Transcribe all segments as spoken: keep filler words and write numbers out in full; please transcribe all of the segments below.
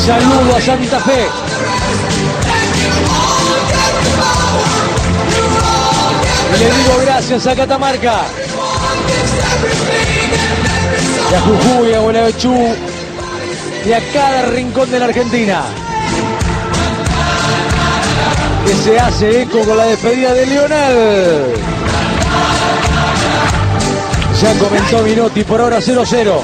Saludo a Santa Fe. Y le digo gracias a Catamarca. Y a Jujuy, a Gualeguaychú. Y a cada rincón de la Argentina. Que se hace eco con la despedida de Lionel. Ya comentó Minotti, por ahora cero cero.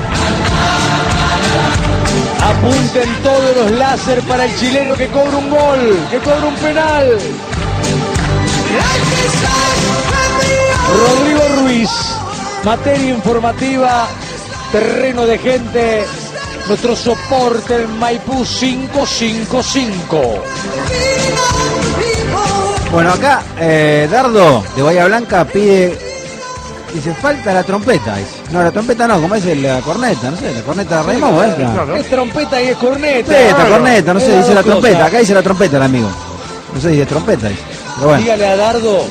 Apunten todos los láser para el chileno que cobra un gol, que cobra un penal. Rodrigo Ruiz, materia informativa, terreno de gente, nuestro soporte el Maipú cinco cinco cinco. Bueno, acá eh, Dardo de Bahía Blanca pide, dice, falta la trompeta. Dice. No, la trompeta no, como es la corneta, no sé, la corneta de Raimón, ¿eh? Claro. Es trompeta y es corneta. Trompeta, claro. corneta, no sé, dice la trompeta, cosas. acá dice la trompeta el amigo. No sé, dice trompeta, dice. Pero bueno. Dígale a Dardo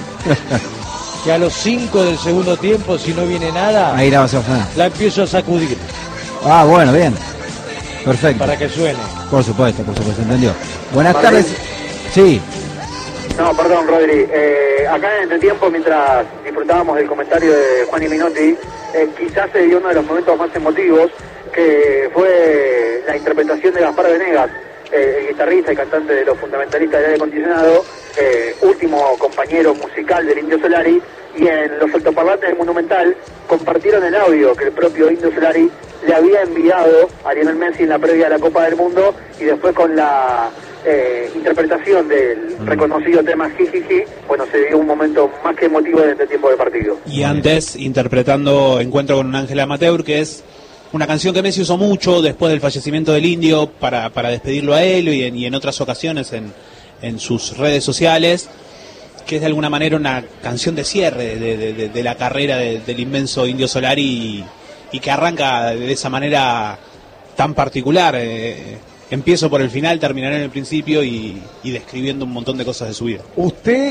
que a los cinco del segundo tiempo, si no viene nada, ahí la vas a frenar. La empiezo a sacudir. Ah, bueno, bien. Perfecto. Para que suene. Por supuesto, por supuesto, entendió. Buenas Martín. tardes. Sí. No, perdón, Rodri. Eh, acá en este tiempo, mientras disfrutábamos del comentario de Juan y Minotti, eh, quizás se dio uno de los momentos más emotivos, que fue la interpretación de Gaspar Venegas, eh, el guitarrista y cantante de Los Fundamentalistas del Aire Acondicionado, eh, último compañero musical del Indio Solari, y en los altoparlantes del Monumental compartieron el audio que el propio Indio Solari le había enviado a Lionel Messi en la previa de la Copa del Mundo, y después con la eh, interpretación del reconocido tema Jijiji, bueno, se dio un momento más que emotivo en este tiempo de partido. Y antes interpretando Encuentro con un ángel amateur, que es una canción que Messi usó mucho después del fallecimiento del Indio para, para despedirlo a él y en, y en otras ocasiones en, en sus redes sociales, que es de alguna manera una canción de cierre de, de, de, de la carrera de, del inmenso Indio Solari y, y que arranca de esa manera tan particular. Eh, empiezo por el final, terminaré en el principio y, y describiendo un montón de cosas de su vida. ¿Usted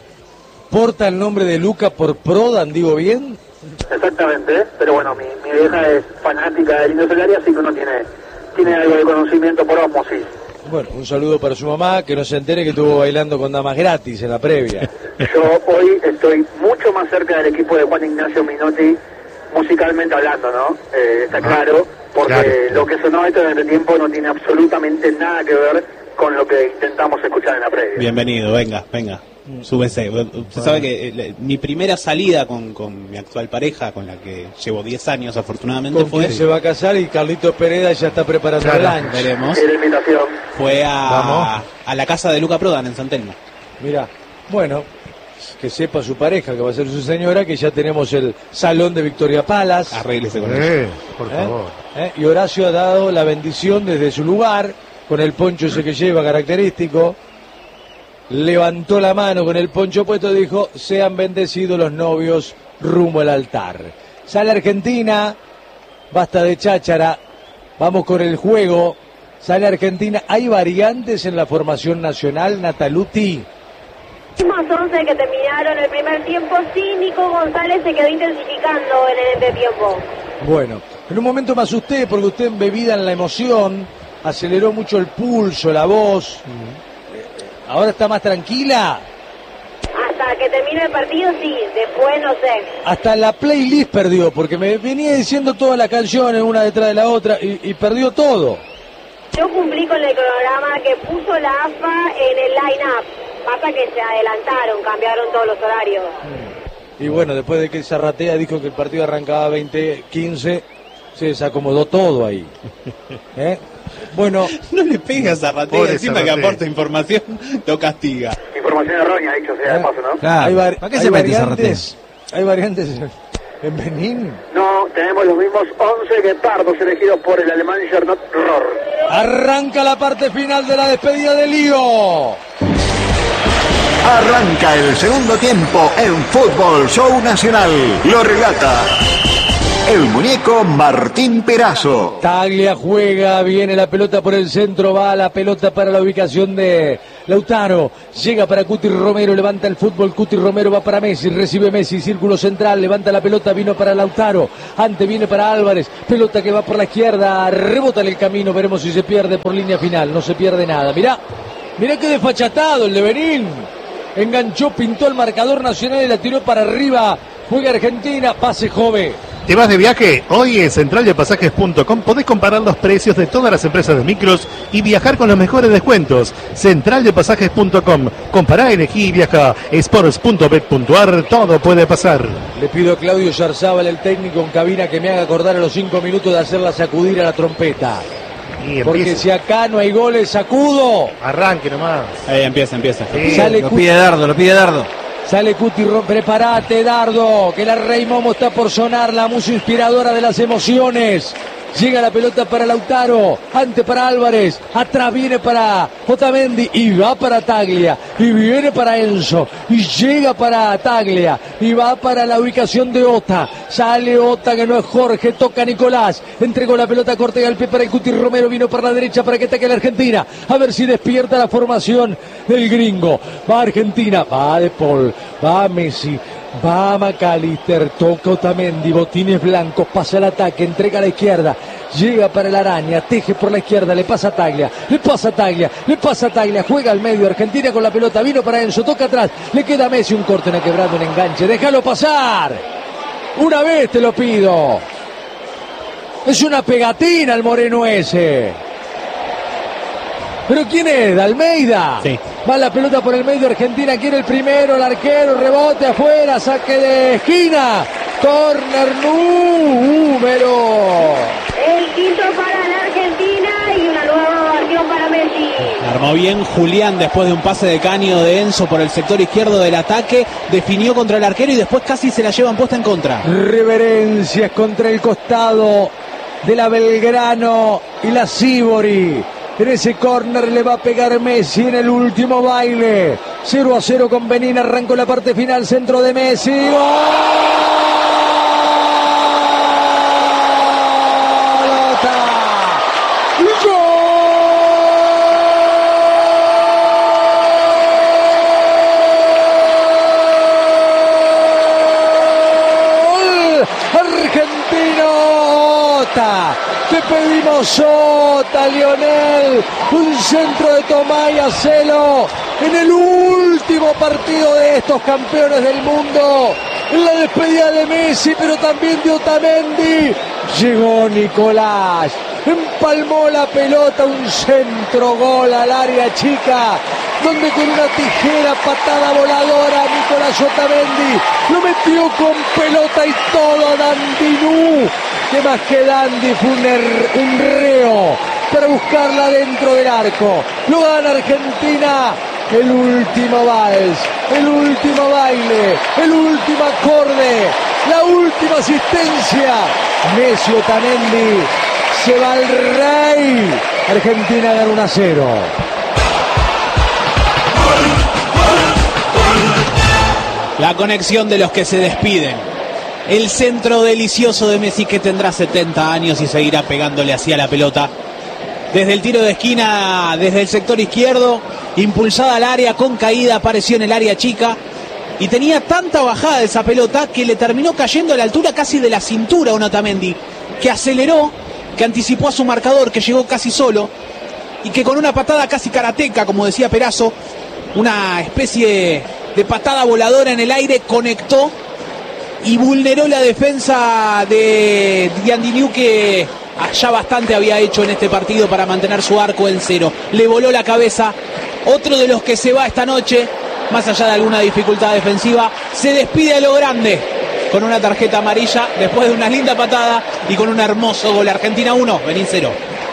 porta el nombre de Luca por Prodan, digo bien? Exactamente, pero bueno, mi, mi vieja es fanática del Indio Solari, así que uno tiene, tiene algo de conocimiento por osmosis. Bueno, un saludo para su mamá, que no se entere que estuvo bailando con damas gratis en la previa. Yo hoy estoy mucho más cerca del equipo de Juan Ignacio Minotti, musicalmente hablando, ¿no? Eh, está claro, porque claro. lo que sonó esto en este tiempo no tiene absolutamente nada que ver con lo que intentamos escuchar en la previa. Bienvenido, venga, venga, súbese. Usted sabe que eh, mi primera salida con, con mi actual pareja, con la que llevo diez años afortunadamente, Con fue... quien se va a casar y Carlitos Pereda ya está preparando Claro. el lunch. Veremos. Era invitación. Fue Vamos. a, a la casa de Luca Prodan en San Telmo. Mira, bueno, que sepa su pareja, que va a ser su señora, que ya tenemos el salón de Victoria Palace. Arréglese con ella. Eh, por ¿Eh? favor. ¿Eh? Y Horacio ha dado la bendición desde su lugar, con el poncho ese que lleva característico. Levantó la mano con el poncho puesto y dijo: sean bendecidos los novios rumbo al altar. Sale Argentina, basta de cháchara, vamos con el juego. Sale Argentina, ¿hay variantes en la formación nacional, Nataluti? Mismos once que terminaron el primer tiempo, sí, Nico González se quedó intensificando en el entretiempo. Bueno, en un momento me asusté porque usted, embebida en la emoción, aceleró mucho el pulso, la voz. ¿Ahora está más tranquila? Hasta que termine el partido, sí, después no sé. Hasta la playlist perdió, porque me venía diciendo todas las canciones una detrás de la otra y, y perdió todo. Yo cumplí con el cronograma que puso la A F A en el line-up. Pasa que se adelantaron, cambiaron todos los horarios. Y bueno, después de que Zarratea dijo que el partido arrancaba veinte quince, se desacomodó todo ahí. ¿Eh? Bueno, No le pega a Zarratea, Pobre encima que Zarratea. aporta información, lo castiga. Información errónea, dicho sea de paso, ¿no? Claro. hay, vari- ¿Para qué hay se mete Zarratea? variantes, hay variantes en Benín. No, tenemos los mismos once guepardos elegidos por el alemán Gernot Rohr. Arranca la parte final de la despedida de Lío. Arranca el segundo tiempo en Fútbol Show Nacional. Lo relata el muñeco Martín Perazo. Taglia juega, viene la pelota por el centro, va la pelota para la ubicación de Lautaro llega para Cuti Romero, levanta el fútbol, Cuti Romero va para Messi, recibe Messi, círculo central, levanta la pelota, vino para Lautaro, ante viene para Álvarez, pelota que va por la izquierda, rebota en el camino, veremos si se pierde por línea final, no se pierde nada, mirá, mirá qué desfachatado el de Benín, enganchó, pintó el marcador nacional y la tiró para arriba, juega Argentina, pase Jove. ¿Te vas de viaje? Hoy en central de pasajes punto com podés comparar los precios de todas las empresas de micros y viajar con los mejores descuentos. central de pasajes punto com. Compará, elegí y viaja. sports punto bet punto a r. Todo puede pasar. Le pido a Claudio Yarzábal, el técnico en cabina, que me haga acordar a los cinco minutos de hacerla sacudir a la trompeta. Y Porque empieza. si acá no hay goles, sacudo. Arranque nomás. Ahí empieza, empieza. Sí, Sale Lo Cuti, pide Dardo, lo pide Dardo. sale Cuti, Ro- prepárate, Dardo, que la Rey Momo está por sonar, la música inspiradora de las emociones. Llega la pelota para Lautaro, ante para Álvarez, atrás viene para Otamendi y va para Taglia, y viene para Enzo, y llega para Taglia, y va para la ubicación de Ota, sale Ota que no es Jorge, toca Nicolás, entregó la pelota corta al pie para el Cuti Romero, vino por la derecha para que ataque la Argentina, a ver si despierta la formación del gringo, va Argentina, va De Paul, va Messi, va McAllister, toca Otamendi, botines blancos, pasa el ataque, entrega a la izquierda, llega para la araña, teje por la izquierda, le pasa a Taglia, le pasa a Taglia, le pasa a Taglia, juega al medio, Argentina con la pelota, vino para Enzo, toca atrás, le queda a Messi, un corte, una quebrada, un enganche, déjalo pasar, una vez te lo pido, es una pegatina el moreno ese. ¿Pero quién es? ¿Almeida? Sí. Va la pelota por el medio, Argentina quiere el primero, el arquero, rebote afuera, saque de esquina, corner número. El quinto para la Argentina y una nueva ovación para Messi. Armó bien Julián después de un pase de caño de Enzo por el sector izquierdo del ataque, definió contra el arquero y después casi se la llevan puesta en contra. Reverencias contra el costado de la Belgrano y la Sibori. En ese córner le va a pegar Messi en el último baile. cero a cero con Benín, arrancó la parte final, centro de Messi. Te pedimos Ota, Lionel, un centro de Tomás y Acelo en el último partido de estos campeones del mundo, en la despedida de Messi, pero también de Otamendi. Llegó Nicolás, empalmó la pelota, un centro gol al área chica, donde con una tijera, patada voladora, Nicolás Otamendi lo metió con pelota y todo. Dandinú, que más que Dandy, fue un, er, un reo para buscarla dentro del arco. Lo gana Argentina. El último vals, el último baile, el último acorde, la última asistencia. Messi, Otamendi, se va el rey. Argentina gana uno a cero. La conexión de los que se despiden. El centro delicioso de Messi, que tendrá setenta años y seguirá pegándole hacia la pelota. Desde el tiro de esquina, desde el sector izquierdo, impulsada al área, con caída, apareció en el área chica. Y tenía tanta bajada esa pelota que le terminó cayendo a la altura casi de la cintura a un Otamendi, que aceleró, que anticipó a su marcador, que llegó casi solo, y que con una patada casi karateca, como decía Perazo, una especie de patada voladora en el aire, conectó y vulneró la defensa de Dandinú, que ya bastante había hecho en este partido para mantener su arco en cero. Le voló la cabeza. Otro de los que se va esta noche, más allá de alguna dificultad defensiva, se despide a lo grande con una tarjeta amarilla después de una linda patada y con un hermoso gol. Argentina uno, Benín cero.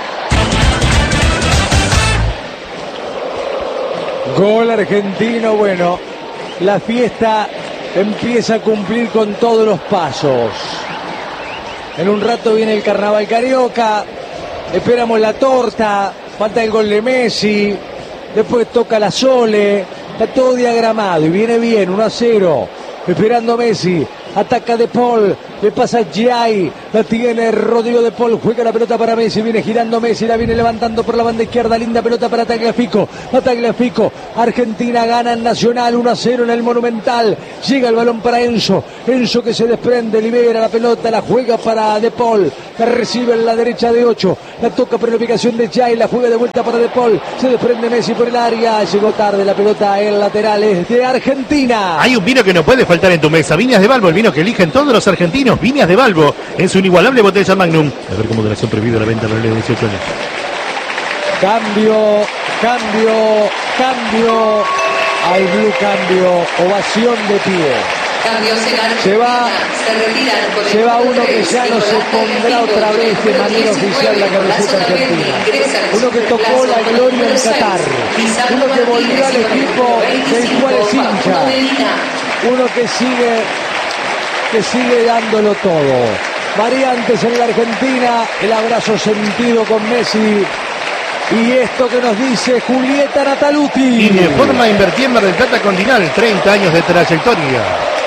Gol argentino, bueno, la fiesta empieza a cumplir con todos los pasos. En un rato viene el carnaval carioca, esperamos la torta, falta el gol de Messi, después toca la Sole, está todo diagramado y viene bien, uno a cero, esperando Messi, ataca De Paul, le pasa Giai, la tiene Rodrigo De Paul, juega la pelota para Messi, viene girando Messi, la viene levantando por la banda izquierda, linda pelota para Tagliafico, para Tagliafico, Argentina gana en Nacional uno a cero en el Monumental, llega el balón para Enzo, Enzo que se desprende, libera la pelota, la juega para De Paul, la recibe en la derecha de ocho, la toca por la ubicación de Giai, la juega de vuelta para De Paul, se desprende Messi por el área, llegó tarde la pelota en laterales de Argentina. Hay un vino que no puede faltar en tu mesa, Viñas de Balbo, el vino que eligen todos los argentinos, Viñas de Balbo, en su inigualable botella Magnum. A ver cómo moderación prohibida la venta para los dieciocho años. Cambio, cambio, cambio, al Blue cambio, ovación de pie. Se va, se va uno que ya no se pondrá otra vez de manera oficial la camiseta argentina. Uno que tocó la gloria en Qatar. Uno que volvió al equipo del cual es hincha. Uno que sigue, que sigue dándolo todo. Variantes en la Argentina, el abrazo sentido con Messi. Y esto que nos dice Julieta Nataluti. Y de forma invertida en Mar del Plata Continental, treinta años de trayectoria.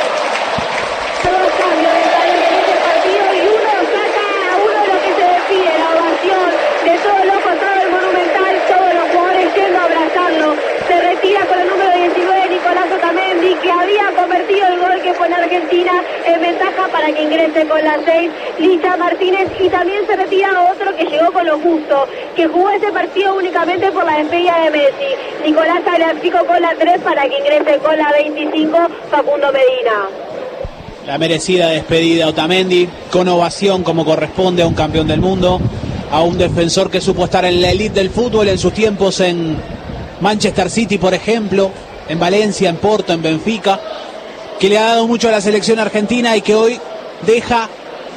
Que había convertido el gol que pone Argentina en ventaja para que ingrese con la seis, Licha Martínez, y también se retira otro que llegó con lo justo, que jugó ese partido únicamente por la despedida de Messi, Nicolás Tagliafico con la tres para que ingrese con la veinticinco, Facundo Medina. La merecida despedida Otamendi, con ovación como corresponde a un campeón del mundo, a un defensor que supo estar en la elite del fútbol en sus tiempos en Manchester City, por ejemplo, en Valencia, en Porto, en Benfica, que le ha dado mucho a la selección argentina y que hoy deja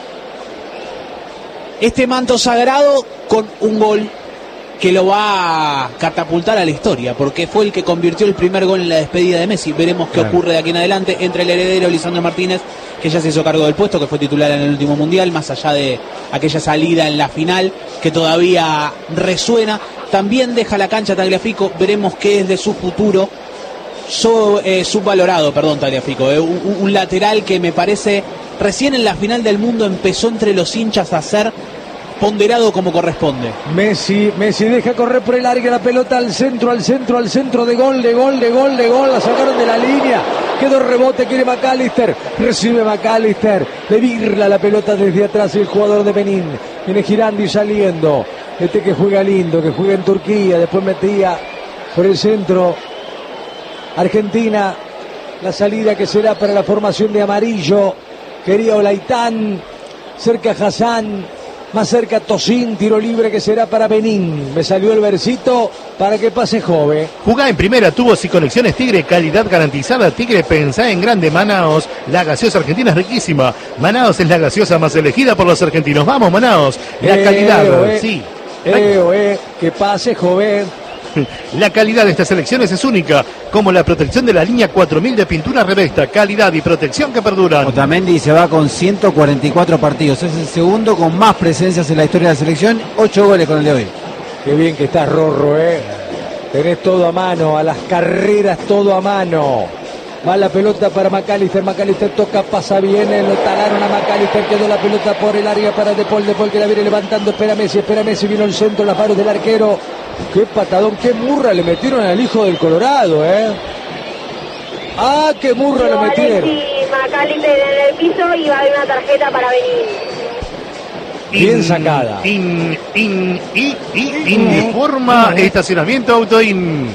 este manto sagrado con un gol que lo va a catapultar a la historia, porque fue el que convirtió el primer gol en la despedida de Messi. Veremos qué claro. ocurre de aquí en adelante entre el heredero Lisandro Martínez, que ya se hizo cargo del puesto, que fue titular en el último mundial, más allá de aquella salida en la final que todavía resuena. También deja la cancha Tagliafico, veremos qué es de su futuro. So, eh, subvalorado, perdón, Tagliafico, eh, un, un lateral que me parece recién en la final del mundo empezó entre los hinchas a ser ponderado como corresponde. Messi, Messi deja correr por el área, la pelota al centro, al centro, al centro, de gol, de gol, de gol, de gol, la sacaron de la línea, quedó rebote, quiere McAllister, recibe McAllister, le virla la pelota desde atrás el jugador de Benín, viene girando y saliendo, este que juega lindo, que juega en Turquía, después metía por el centro Argentina, la salida que será para la formación de amarillo, quería Olaitán, cerca Hassan, más cerca Tosín, tiro libre que será para Benín, me salió el versito para que pase Jove. Jugá en primera, tubos y conexiones Tigre, calidad garantizada, Tigre, pensá en grande. Manaos, la gaseosa argentina es riquísima, Manaos es la gaseosa más elegida por los argentinos, vamos Manaos, la eh, calidad, eh, sí. Eh, eh, que pase Jove. La calidad de estas selecciones es única, como la protección de la línea cuatro mil de pintura Revesta, calidad y protección que perduran. Otamendi se va con ciento cuarenta y cuatro partidos, es el segundo con más presencias en la historia de la selección, ocho goles con el de hoy. Qué bien que estás, Rorro, eh. Tenés todo a mano, a las carreras todo a mano. Va la pelota para McAllister, McAllister toca, pasa bien, lo talaron a McAllister, quedó la pelota por el área para De Paul, De Paul que la viene levantando, espera Messi, espera Messi, vino el centro, las manos del arquero. Qué patadón, qué murra le metieron al hijo del Colorado, eh. Ah, qué murra le metieron. McAllister en el piso y va a haber una tarjeta para venir. Bien sacada. In, in, in, in, in, forma, estacionamiento auto in.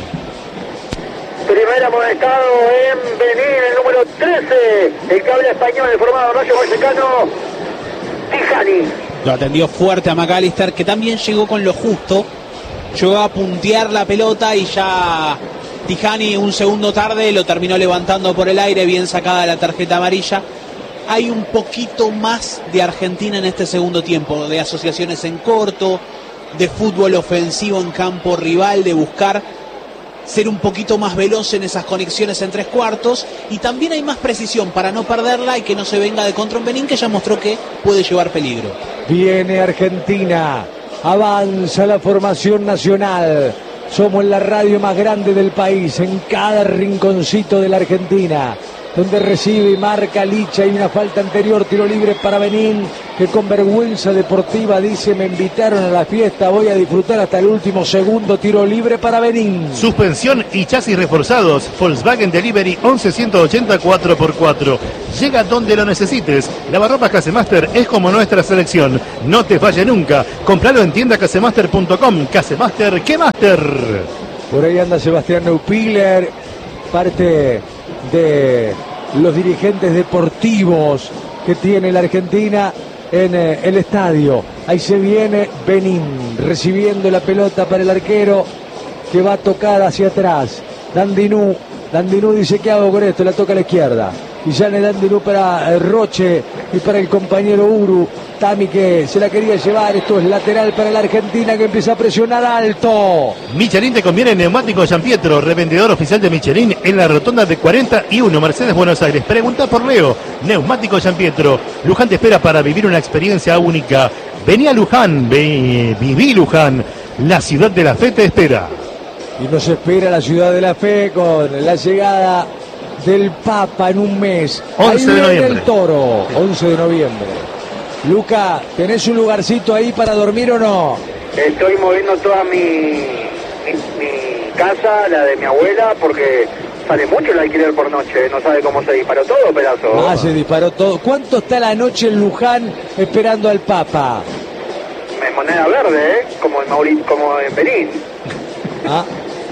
Primer amonestado en Benín, el número trece, el cable español, el formado Rayo Vallecano, Tijani. Lo atendió fuerte a McAllister, que también llegó con lo justo. Llegó a puntear la pelota y ya Tijani un segundo tarde lo terminó levantando por el aire, bien sacada la tarjeta amarilla. Hay un poquito más de Argentina en este segundo tiempo, de asociaciones en corto, de fútbol ofensivo en campo rival, de buscar ser un poquito más veloz en esas conexiones en tres cuartos, y también hay más precisión para no perderla y que no se venga de contra un Benín que ya mostró que puede llevar peligro. Viene Argentina, avanza la formación nacional, somos la radio más grande del país, en cada rinconcito de la Argentina, donde recibe y marca Licha. Hay una falta anterior, tiro libre para Benín, que con vergüenza deportiva dice: me invitaron a la fiesta, voy a disfrutar hasta el último segundo. Tiro libre para Benín. Suspensión y chasis reforzados. Volkswagen Delivery once ciento ochenta cuatro por cuatro. Llega donde lo necesites. Lavarropas Casemaster es como nuestra selección. No te falle nunca. Compralo en tienda casemaster punto com. Casemaster, ¿qué Master? Por ahí anda Sebastián Neupiller, parte de los dirigentes deportivos que tiene la Argentina en eh, el estadio. Ahí se viene Benín recibiendo la pelota para el arquero, que va a tocar hacia atrás. Dandinú, Dandinú dice: ¿qué hago con esto? La toca a la izquierda. Y sale Dandinú para eh, Roche y para el compañero Uru. Tami, que se la quería llevar. Esto es lateral para la Argentina, que empieza a presionar alto. Michelin te conviene neumático San Pietro, revendedor oficial de Michelin en la rotonda de cuarenta y uno, Mercedes, Buenos Aires. Pregunta por Leo. Neumático San Pietro. Luján te espera para vivir una experiencia única. Vení a Luján, ve, viví Luján. La ciudad de la fe te espera. Y nos espera la ciudad de la fe con la llegada del Papa en un mes. once de noviembre. El Toro, once de noviembre. Luca, ¿tenés un lugarcito ahí para dormir o no? Estoy moviendo toda mi, mi, mi casa, la de mi abuela, porque sale mucho el alquiler por noche. No sabe cómo se disparó todo, pedazo. Ah, se disparó todo. ¿Cuánto está la noche en Luján esperando al Papa? En moneda verde, ¿eh? Como en, Mauri, como en Benín. Ah.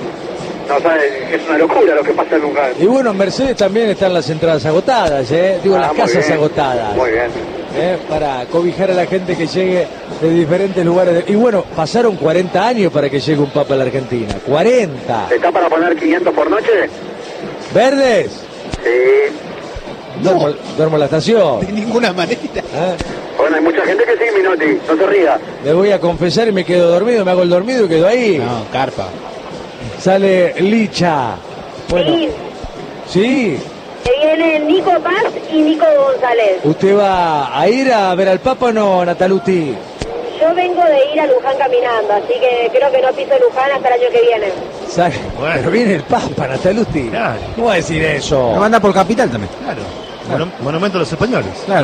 No sabe, es una locura lo que pasa en Luján. Y bueno, en Mercedes también están las entradas agotadas, ¿eh? Digo, Ah, las muy casas bien, agotadas. Muy bien. ¿Eh? Para cobijar a la gente que llegue de diferentes lugares. De... Y bueno, pasaron cuarenta años para que llegue un Papa a la Argentina. cuarenta. ¿Está para poner quinientos por noche? ¿Verdes? Sí. Duermo, duermo en la estación. De ninguna manera. ¿Eh? Bueno, hay mucha gente que sí, Minotti. No se ría. Le voy a confesar y me quedo dormido, me hago el dormido y quedo ahí. No, carpa. Sale Licha. Bueno, Sí, sí. que vienen Nico Paz y Nico González. ¿Usted va a ir a ver al Papa o no, Nataluti? Yo vengo de ir a Luján caminando, así que creo que no piso Luján hasta el año que viene. Sale- Bueno. Pero viene el Papa, Nataluti. Claro. ¿Cómo va a decir eso? Lo manda por Capital también. Claro. Mono- monumento de los españoles. Claro.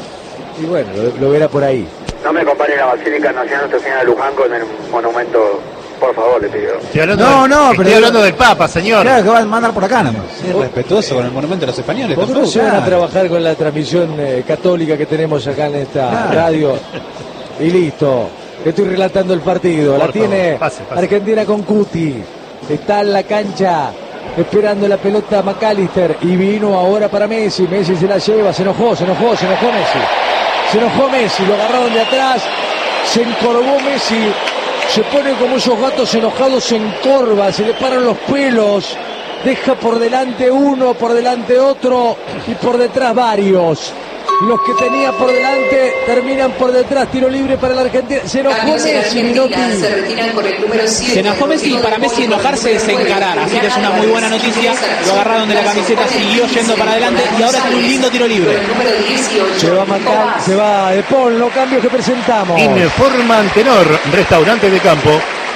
Y bueno, lo, lo verá por ahí. No me compare la Basílica Nacional Nuestra Señora de Luján con el monumento, por favor, le pido. Estoy hablando, No, del, no, estoy pero- hablando del Papa, señor. Claro que va a mandar por acá nomás. Es respetuoso con el monumento de los españoles. ¿Por qué no tampoco. se van a Claro. trabajar con la transmisión eh, católica que tenemos acá en esta Claro. radio? Y listo. Estoy relatando el partido. Por La favor, tiene pase, pase. Argentina con Cuti. Está en la cancha esperando la pelota McAllister. Y vino ahora para Messi. Messi se la lleva. Se enojó, se enojó, se enojó Messi. Se enojó Messi. Lo agarraron de atrás. Se encorvó Messi. Se pone como esos gatos enojados, se encorva, se le paran los pelos. Deja por delante uno, por delante otro y por detrás varios. Los que tenía por delante terminan por detrás. Tiro libre para la Argentina. Se enojó Cambios en Messi, Argentina, Minotti. se retiran con el número siete. Se enojó Messi y para Messi enojarse es encarar, así que es una muy buena noticia. Lo agarraron de la camiseta, siguió yendo para adelante y ahora tiene un lindo tiro libre. Con el número dieciocho. Se va Macal, se va De Paul, los cambios que presentamos. Informan Tenor, restaurante de campo.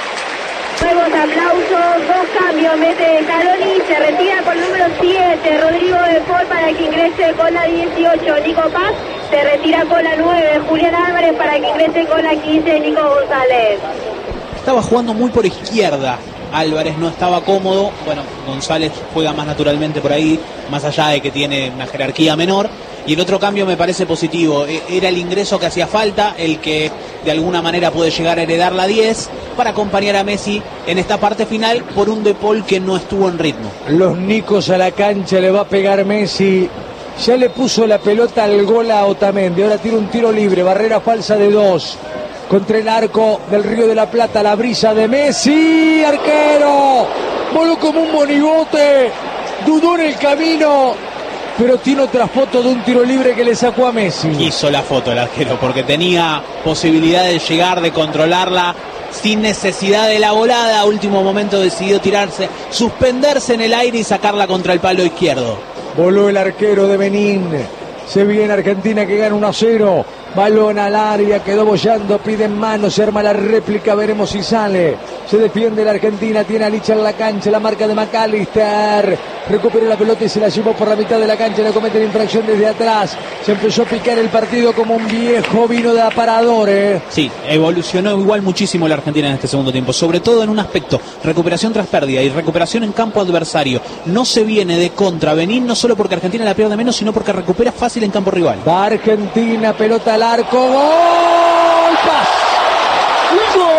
Nuevos aplausos, dos cambios, mete Caloni, se retira con el número siete, Rodrigo de Paul para que ingrese con la dieciocho, Nico Paz se retira con la nueve, Julián Álvarez para que ingrese con la quince, Nico González. Estaba jugando muy por izquierda. Álvarez no estaba cómodo. Bueno, González juega más naturalmente por ahí, más allá de que tiene una jerarquía menor. Y el otro cambio me parece positivo. E- Era el ingreso que hacía falta, el que de alguna manera puede llegar a heredar la diez para acompañar a Messi en esta parte final por un De Paul que no estuvo en ritmo. Los Nicos a la cancha, le va a pegar Messi. Ya le puso la pelota al gol a Otamendi. Ahora tira un tiro libre, barrera falsa de dos. Contra el arco del Río de la Plata, la brisa de Messi, arquero. Voló como un monigote, dudó en el camino, pero tiene otra foto de un tiro libre que le sacó a Messi. Hizo la foto el arquero porque tenía posibilidad de llegar, de controlarla sin necesidad de la volada. A último momento decidió tirarse, suspenderse en el aire y sacarla contra el palo izquierdo. Voló el arquero de Benín. Se viene Argentina que gana uno a cero. Balón al área, quedó bollando, piden mano, se arma la réplica, veremos si sale. Se defiende la Argentina, tiene a Licha en la cancha, la marca de McAllister. Recupera la pelota y se la llevó por la mitad de la cancha, le cometen infracción desde atrás. Se empezó a picar el partido como un viejo vino de aparador, ¿eh? Sí, evolucionó igual muchísimo la Argentina en este segundo tiempo, sobre todo en un aspecto, recuperación tras pérdida y recuperación en campo adversario. No se viene de contra Benín, no solo porque Argentina la pierde menos, sino porque recupera fácil en campo rival. Va Argentina, pelota al arco, gol, paz, golazo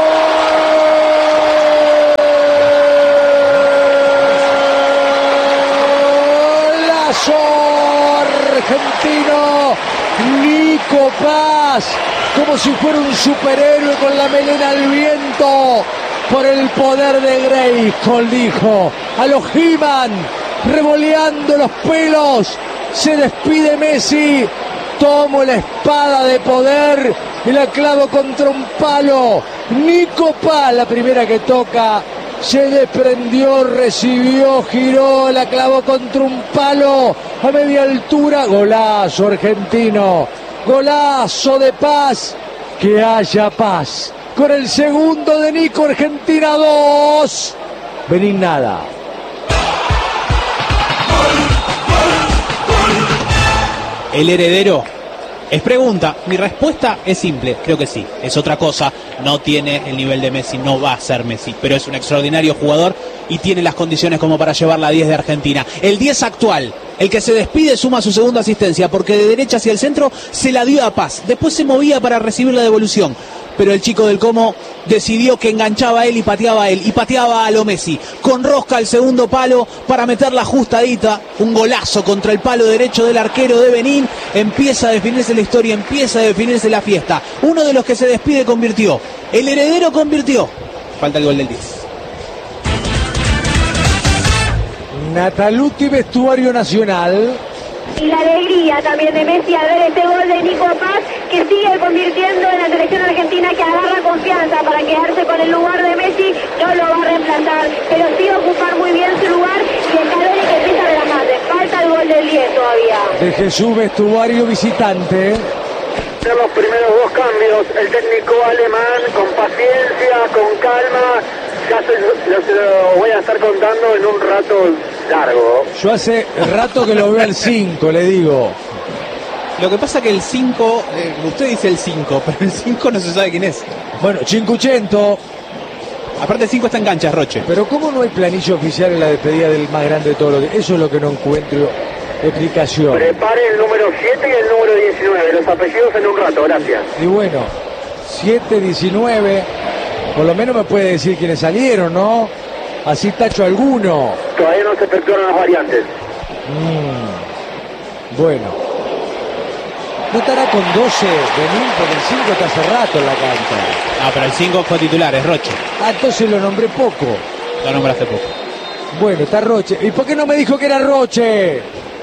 argentino, Nico Paz, como si fuera un superhéroe con la melena al viento, por el poder de Grayskull, dijo, a los He-Man, revoleando los pelos, se despide Messi. Tomo la espada de poder y la clavo contra un palo. Nico Paz, la primera que toca, se desprendió, recibió, giró, la clavó contra un palo a media altura. Golazo argentino, golazo de Paz, que haya paz. Con el segundo de Nico, Argentina dos, Benín nada. El heredero. Es pregunta, mi respuesta es simple, creo que sí, es otra cosa, no tiene el nivel de Messi, no va a ser Messi, pero es un extraordinario jugador y tiene las condiciones como para llevar la diez de Argentina. El diez actual, el que se despide, suma su segunda asistencia, porque de derecha hacia el centro se la dio a Paz, después se movía para recibir la devolución, pero el chico del Como decidió que enganchaba a él y pateaba a él, y pateaba a lo Messi, con rosca el segundo palo para meterla ajustadita, un golazo contra el palo derecho del arquero de Benín. Empieza a definirse la historia, empieza a definirse la fiesta. Uno de los que se despide convirtió, el heredero convirtió. Falta el gol del diez. Nataluti, vestuario nacional. Y la alegría también de Messi al ver este gol de Nico Paz, que sigue convirtiendo en la selección argentina, que agarra confianza para quedarse con el lugar de Messi. No lo va a reemplazar, pero sí va a ocupar muy bien su lugar, y el Scaloni que empieza a relajarse. Falta el gol del diez todavía. De Jesús, vestuario visitante. Los primeros dos cambios, el técnico alemán con paciencia, con calma, ya se lo, se lo voy a estar contando en un rato largo. Yo hace rato que lo veo al cinco, le digo. Lo que pasa que el cinco, eh, usted dice el cinco, pero el cinco no se sabe quién es. Bueno, Cinquecento. Aparte el cinco está en cancha, Roche. Pero ¿cómo no hay planillo oficial en la despedida del más grande de todos los días? Eso es lo que no encuentro explicación. Prepare el número siete y el número diecinueve, los apellidos en un rato, gracias. Y bueno, siete, diecinueve, por lo menos me puede decir quiénes salieron, ¿no? Así tacho alguno. Todavía no se efectuaron las variantes. Mm, bueno. No estará con doce Benín, porque el cinco está hace rato en la cancha. Ah, pero el cinco fue titular, es Roche. Ah, entonces lo nombré poco. Lo nombraste poco. Bueno, está Roche. ¿Y por qué no me dijo que era Roche?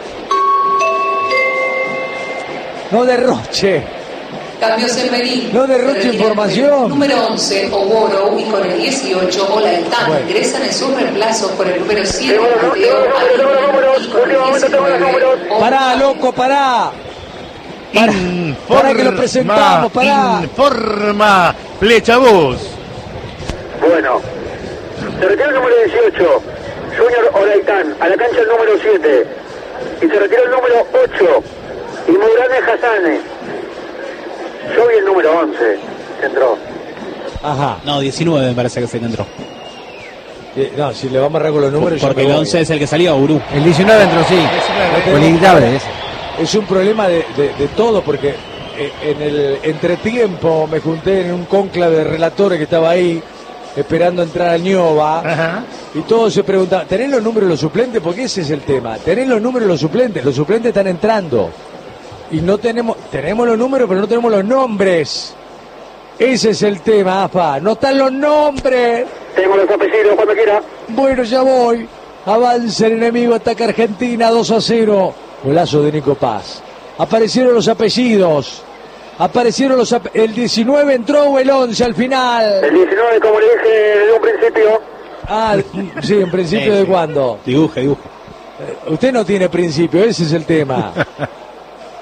No derroche. Cambios en Benín. No derroche información. Número once, Oboro, y con el dieciocho, Olaitán. Bueno. Ingresan en sus reemplazos por el número siete, Tengo los Mateo, números, tengo los números, y con el último momento tengo los diecinueve, números. Pará, loco, pará. Pará, pará que lo presentamos, pará. Informa, Flecha Bus. Bueno, se retira el número dieciocho, Junior Olaitán, a la cancha el número siete. Y se retira el número ocho, Imurane Hassane. Yo vi el número once, que entró. Ajá. No, diecinueve me parece que se entró. Eh, No, si le vamos a agarrar con los números. ya Porque me el voy. once es el que salió, Urú. El diecinueve entró, sí. Fue inevitable ese. Es un problema de, de, de todo, porque eh, en el entretiempo me junté en un cónclave de relatores que estaba ahí, esperando entrar a Ñova, Ajá. y todos se preguntaban, ¿tenés los números de los suplentes? Porque ese es el tema. ¿Tenés los números de los suplentes? Los suplentes están entrando. Y no tenemos, tenemos los números, pero no tenemos los nombres. Ese es el tema, AFA. No están los nombres. Tengo los apellidos cuando quiera. Bueno, ya voy. Avanza el enemigo, ataca Argentina dos a cero. Golazo de Nico Paz. Aparecieron los apellidos. Aparecieron los ap- el diecinueve entró o el once al final. El diecinueve, como le dije desde un principio. Ah, sí, en principio Sí, de sí. cuándo. Dibuje, dibuje. Eh, Usted no tiene principio, ese es el tema.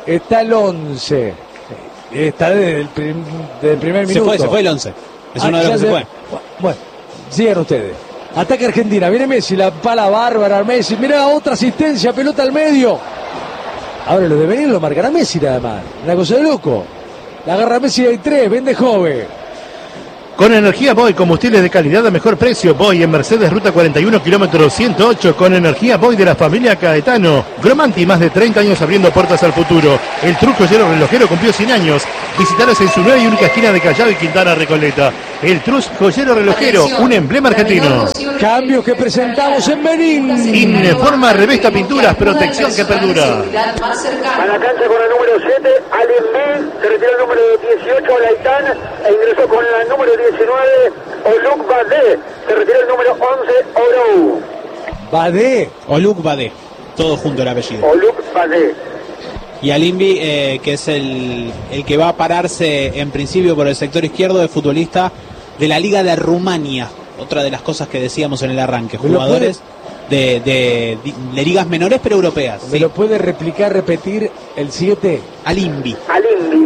está el once. Está desde el, prim, desde el primer Se minuto. fue, se fue el once. Es Ah, uno de los ya que se se- fue. Bueno, sigan ustedes. Ataque Argentina, viene Messi, la pala bárbara Messi. Mira, otra asistencia, pelota al medio. Ahora lo de venir lo marcará Messi nada más. Una cosa de loco. La agarra Messi, hay tres, vende joven. Con energía Boy, combustibles de calidad a mejor precio. Boy en Mercedes, ruta cuarenta y uno, kilómetro ciento ocho. Con energía Boy de la familia Caetano. Gromanti, más de treinta años abriendo puertas al futuro. El Trus Joyero Relojero cumplió cien años. Visitaros en su nueva y única esquina de Callao y Quintana Recoleta. El Trus Joyero Relojero, un emblema argentino. Cambios que presentamos en Benín. Informa, revista, pinturas, protección que perdura. A la cancha con el número siete, Alim se retiró el número dieciocho, Laitán, e ingresó con el número diecinueve, Oluk Badé, se retiró el número once, Orou. Badé. Oluk Badé, todo junto el apellido. Oluk Badé. Y Alimbi, eh, que es el, el que va a pararse en principio por el sector izquierdo, de futbolista de la Liga de Rumania. Otra de las cosas que decíamos en el arranque, ¿Me lo jugadores de, de, de, de ligas menores pero europeas. ¿Me Sí. lo puede replicar, repetir el siete? Alimbi. Alimbi.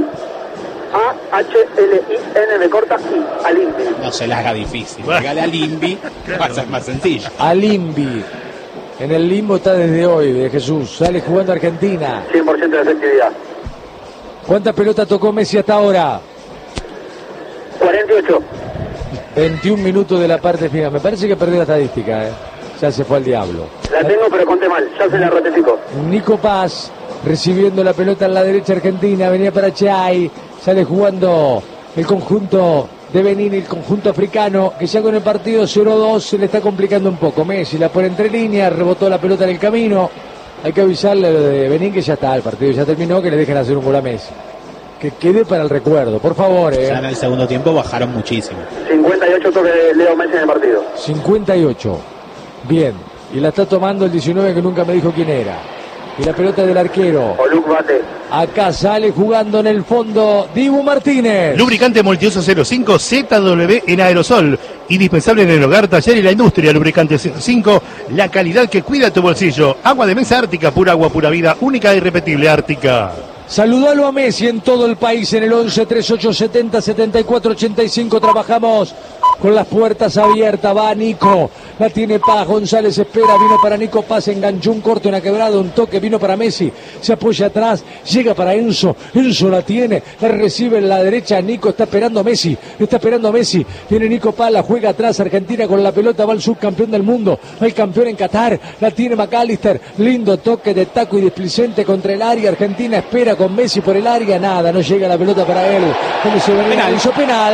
A H L I N de corta I. Alimbi. No se la haga difícil. Dígale Alimbi, va a ser más sencillo. Alimbi. En el limbo está desde hoy, de Jesús. Sale jugando Argentina. cien por ciento de efectividad. ¿Cuántas pelotas tocó Messi hasta ahora? cuarenta y ocho. veintiún minutos de la parte final. Me parece que perdió la estadística, ¿eh? Ya se fue al diablo. La tengo pero conté mal, ya se la ratifico. Nico Paz recibiendo la pelota en la derecha argentina. Venía para Chay. Sale jugando el conjunto de Benín, el conjunto africano, que ya con el partido cero dos se le está complicando un poco. Messi la pone entre líneas, rebotó la pelota en el camino. Hay que avisarle a lo de Benín que ya está, el partido ya terminó, que le dejen hacer un gol a Messi. Que quede para el recuerdo, por favor. Eh. Ya en el segundo tiempo bajaron muchísimo. cincuenta y ocho toques de Leo Messi en el partido. cincuenta y ocho. Bien. Y la está tomando el diecinueve, que nunca me dijo quién era. Y la pelota del arquero. Oluk Badé. Acá sale jugando en el fondo Dibu Martínez. Lubricante multiuso cero cinco Z W en aerosol. Indispensable en el hogar, taller y la industria. Lubricante cero cinco, la calidad que cuida tu bolsillo. Agua de mesa Ártica, pura agua, pura vida, única e irrepetible Ártica. Saludalo a Messi en todo el país en el once treinta y ocho setenta setenta y cuatro ochenta y cinco. Trabajamos con las puertas abiertas. Va Nico, la tiene Paz. González espera, vino para Nico Paz, enganchó un corte, una quebrada, un toque, vino para Messi, se apoya atrás, llega para Enzo. Enzo la tiene, la recibe en la derecha. Nico está esperando a Messi, está esperando a Messi. Viene Nico Paz, la juega atrás. Argentina con la pelota, va el subcampeón del mundo, va el campeón en Qatar. La tiene McAllister, lindo toque de taco y displicente contra el área. Argentina espera con Messi por el área, nada, no llega la pelota para él. Como se venía, Penal. hizo penal,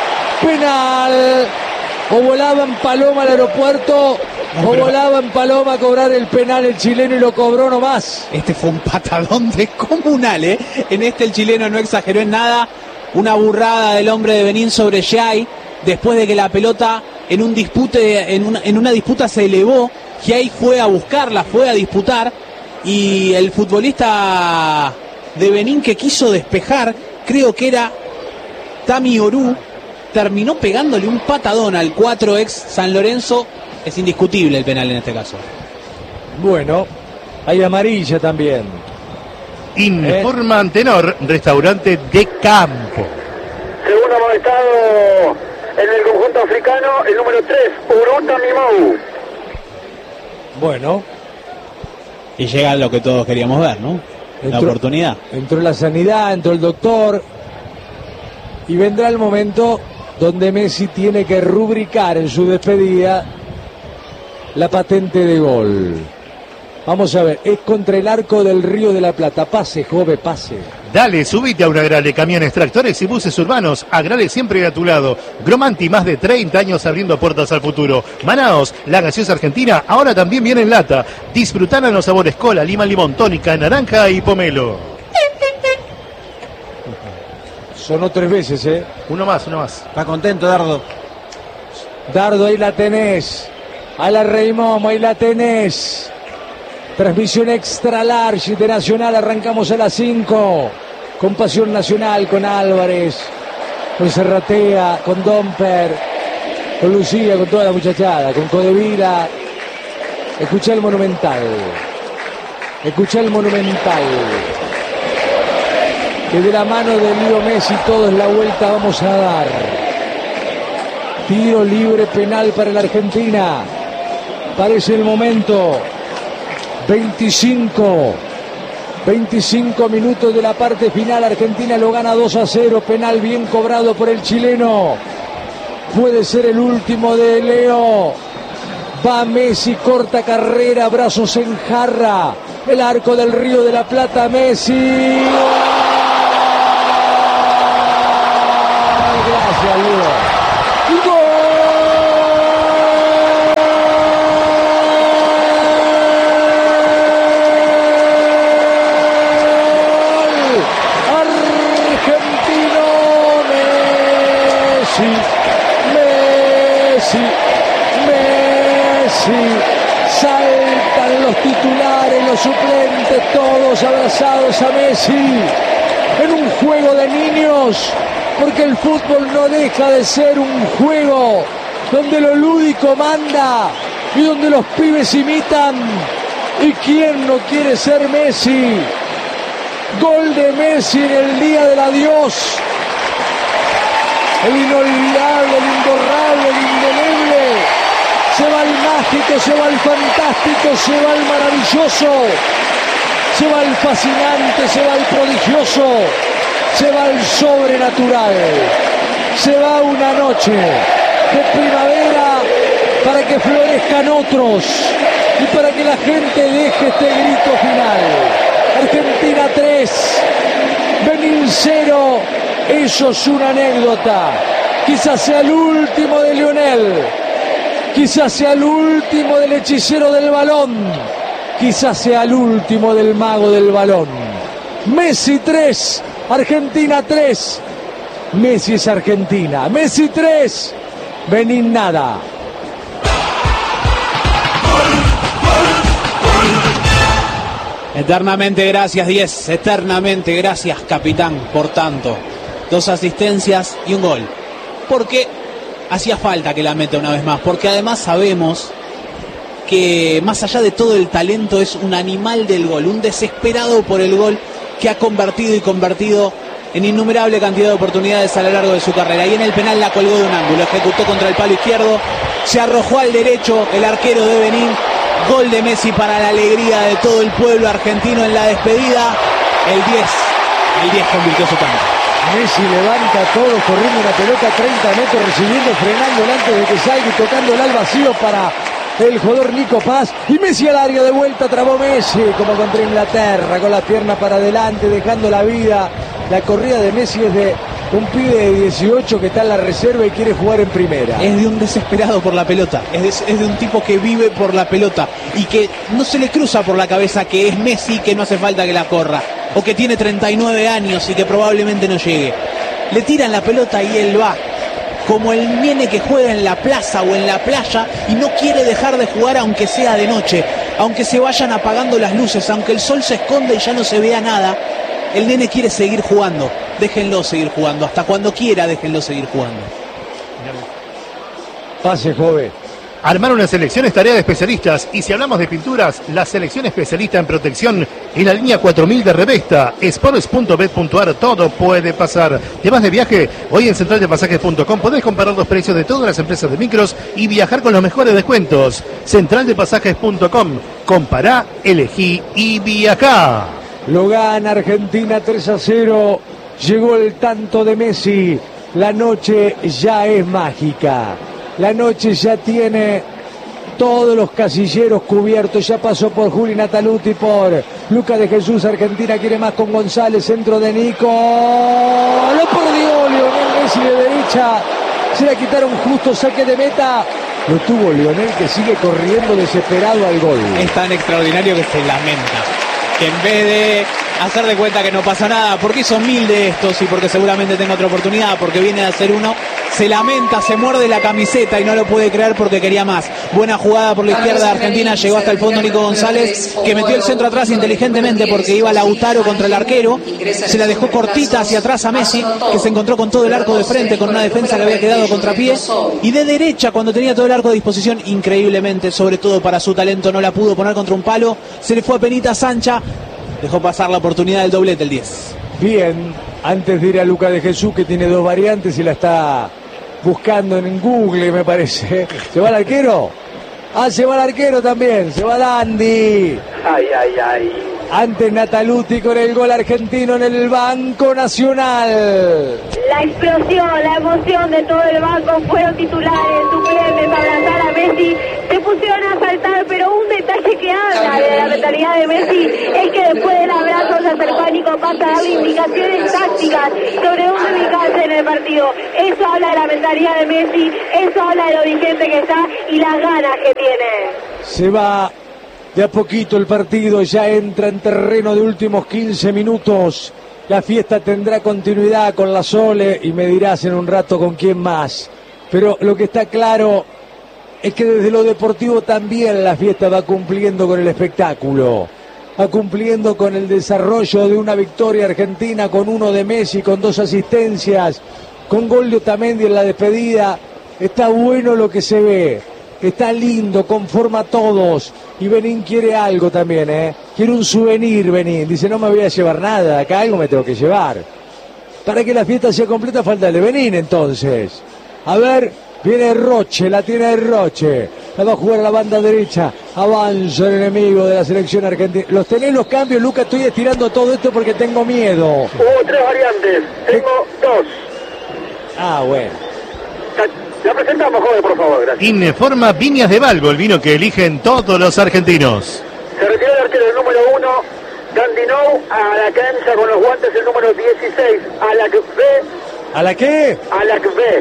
penal. O volaba en Paloma al aeropuerto, No, o pero- volaba en Paloma a cobrar el penal el chileno y lo cobró nomás. Este fue un patadón descomunal, ¿eh? En este el chileno no exageró en nada. Una burrada del hombre de Benín sobre Jai, después de que la pelota en un dispute, en una, en una disputa se elevó. Jai fue a buscarla, fue a disputar, y el futbolista de Benín que quiso despejar, creo que era Tami Orú, terminó pegándole un patadón al cuatro ex San Lorenzo. Es indiscutible el penal en este caso. Bueno, hay amarilla también. Informa Antenor, restaurante de campo. Segundo amonestado en el conjunto africano, el número tres, Uruta Mimou. Bueno, Y llega lo que todos queríamos ver, ¿no? La Entró- oportunidad. entró la sanidad, entró el doctor. Y vendrá el momento donde Messi tiene que rubricar en su despedida la patente de gol. Vamos a ver, es contra el arco del Río de la Plata. Pase, joven, pase. Dale, subite a un Agrale, camiones, tractores y buses urbanos. Agrale siempre a tu lado. Gromanti, más de treinta años abriendo puertas al futuro. Manaos, la gaseosa argentina, ahora también viene en lata. Disfrutar en los sabores cola, lima, limón, tónica, naranja y pomelo. Sonó tres veces, ¿eh? Uno más, uno más. Está contento, Dardo. Dardo, ahí la tenés. A la Reimomo, ahí la tenés. Transmisión extra large de Nacional. Arrancamos a las cinco. Con Pasión Nacional, con Álvarez, con Serratea, con Domper, con Lucía, con toda la muchachada, con Codevila. Escuchá el Monumental. Escuchá el Monumental. que de la mano de Leo Messi todos la vuelta vamos a dar. Tiro libre penal para la Argentina. Parece el momento. veinticinco. veinticinco minutos de la parte final. Argentina lo gana dos a cero. Penal bien cobrado por el chileno. Puede ser el último de Leo. Va Messi, corta carrera, brazos en jarra. El arco del Río de la Plata, Messi. Gracias, Leo. Saltan los titulares, los suplentes, todos abrazados a Messi en un juego de niños, porque el fútbol no deja de ser un juego donde lo lúdico manda y donde los pibes imitan. ¿Y quién no quiere ser Messi? Gol de Messi en el día del adiós. El inolvidable, el imborrable, el indeleble. Se va el mágico, se va el fantástico, se va el maravilloso, se va el fascinante, se va el prodigioso, se va el sobrenatural, se va una noche de primavera para que florezcan otros y para que la gente deje este grito final. Argentina tres, Benín cero, eso es una anécdota, quizás sea el último de Lionel. Quizás sea el último del hechicero del balón. Quizás sea el último del mago del balón. Messi tres, Argentina tres. Messi es Argentina. Messi tres, Benín nada. Eternamente gracias, diez. Eternamente gracias, capitán, por tanto. Dos asistencias y un gol. Porque hacía falta que la meta una vez más, porque además sabemos que más allá de todo el talento es un animal del gol, un desesperado por el gol que ha convertido y convertido en innumerable cantidad de oportunidades a lo largo de su carrera. Y en el penal la colgó de un ángulo, ejecutó contra el palo izquierdo, se arrojó al derecho el arquero de Benín. Gol de Messi para la alegría de todo el pueblo argentino en la despedida. El diez, el diez convirtió su tanto. Messi levanta todo, corriendo una pelota treinta metros, recibiendo, frenándola antes de que salga y tocándola al vacío para el jugador Nico Paz. Y Messi al área de vuelta, trabó Messi como contra Inglaterra, con la pierna para adelante, dejando la vida. La corrida de Messi es de un pibe de dieciocho que está en la reserva y quiere jugar en primera. Es de un desesperado por la pelota, es de, es de un tipo que vive por la pelota y que no se le cruza por la cabeza que es Messi, que no hace falta que la corra, o que tiene treinta y nueve años y que probablemente no llegue. Le tiran la pelota y él va, como el nene que juega en la plaza o en la playa y no quiere dejar de jugar aunque sea de noche, aunque se vayan apagando las luces, aunque el sol se esconda y ya no se vea nada. El nene quiere seguir jugando, déjenlo seguir jugando, hasta cuando quiera déjenlo seguir jugando. Pase, joven. Armar una selección es tarea de especialistas, y si hablamos de pinturas, la selección especialista en protección en la línea cuatro mil de Revesta, sports punto bet punto ar, todo puede pasar. ¿Te vas de viaje? Hoy en central de pasajes punto com podés comparar los precios de todas las empresas de micros y viajar con los mejores descuentos. central de pasajes punto com, compará, elegí y viajá. Lo gana Argentina tres a cero. Llegó el tanto de Messi. La noche ya es mágica. La noche ya tiene todos los casilleros cubiertos. Ya pasó por Juli Nataluti, por Lucas de Jesús. Argentina quiere más con González. Centro de Nico. Lo perdió Lionel Messi de derecha. Se la quitaron justo, saque de meta. Lo tuvo Lionel, que sigue corriendo desesperado al gol. Es tan extraordinario que se lamenta. Que en vez de hacer de cuenta que no pasa nada, porque hizo mil de estos y porque seguramente tenga otra oportunidad, porque viene de hacer uno, se lamenta, se muerde la camiseta y no lo puede creer porque quería más. Buena jugada por la izquierda de Argentina, llegó hasta el fondo Nico González, que metió el centro atrás inteligentemente porque iba Lautaro contra el arquero, se la dejó cortita hacia atrás a Messi, que se encontró con todo el arco de frente, con una defensa que había quedado contrapié, y de derecha, cuando tenía todo el arco a disposición, increíblemente, sobre todo para su talento, no la pudo poner contra un palo, se le fue a penita Sancha, dejó pasar la oportunidad del doblete el diez. bien, antes de ir a Luca de Jesús, que tiene dos variantes y la está buscando en Google, me parece. ¿Se va el arquero? Ah, se va el arquero también, se va Dandy. Ay, ay, ay. Antes Nataluti con el gol argentino en el Banco Nacional. La explosión, la emoción de todo el banco fueron titulares, suplentes, abrazar a Messi, se pusieron a saltar, pero un detalle que habla de la mentalidad de Messi es que después del abrazo se acercó a Nico Paz a darle indicaciones tácticas sobre dónde ubicarse en el partido. Eso habla de la mentalidad de Messi, eso habla de lo vigente que está y las ganas que tiene. Se va de a poquito el partido, ya entra en terreno de últimos quince minutos. La fiesta tendrá continuidad con la Sole y me dirás en un rato con quién más. Pero lo que está claro es que desde lo deportivo también la fiesta va cumpliendo con el espectáculo. Va cumpliendo con el desarrollo de una victoria argentina, con uno de Messi, con dos asistencias, con gol de Otamendi en la despedida. Está bueno lo que se ve. Está lindo, conforma a todos. Y Benín quiere algo también, ¿eh? Quiere un souvenir, Benín. Dice, no me voy a llevar nada, acá algo me tengo que llevar. Para que la fiesta sea completa falta el de Benín, entonces. A ver, viene Roche, la tiene el Roche. La va a jugar a la banda derecha. Avanza el enemigo de la selección argentina. ¿Los tenés los cambios, Lucas? Estoy estirando todo esto porque tengo miedo. Hubo tres variantes, tengo dos. Ah, bueno. La presentamos, joven, por favor, gracias. Informa Viñas de Valgo, el vino que eligen todos los argentinos. Se retiró el arquero el número uno, Dandinou, a la cancha con los guantes el número dieciséis, Alakvé. ¿A la qué? Alakvé.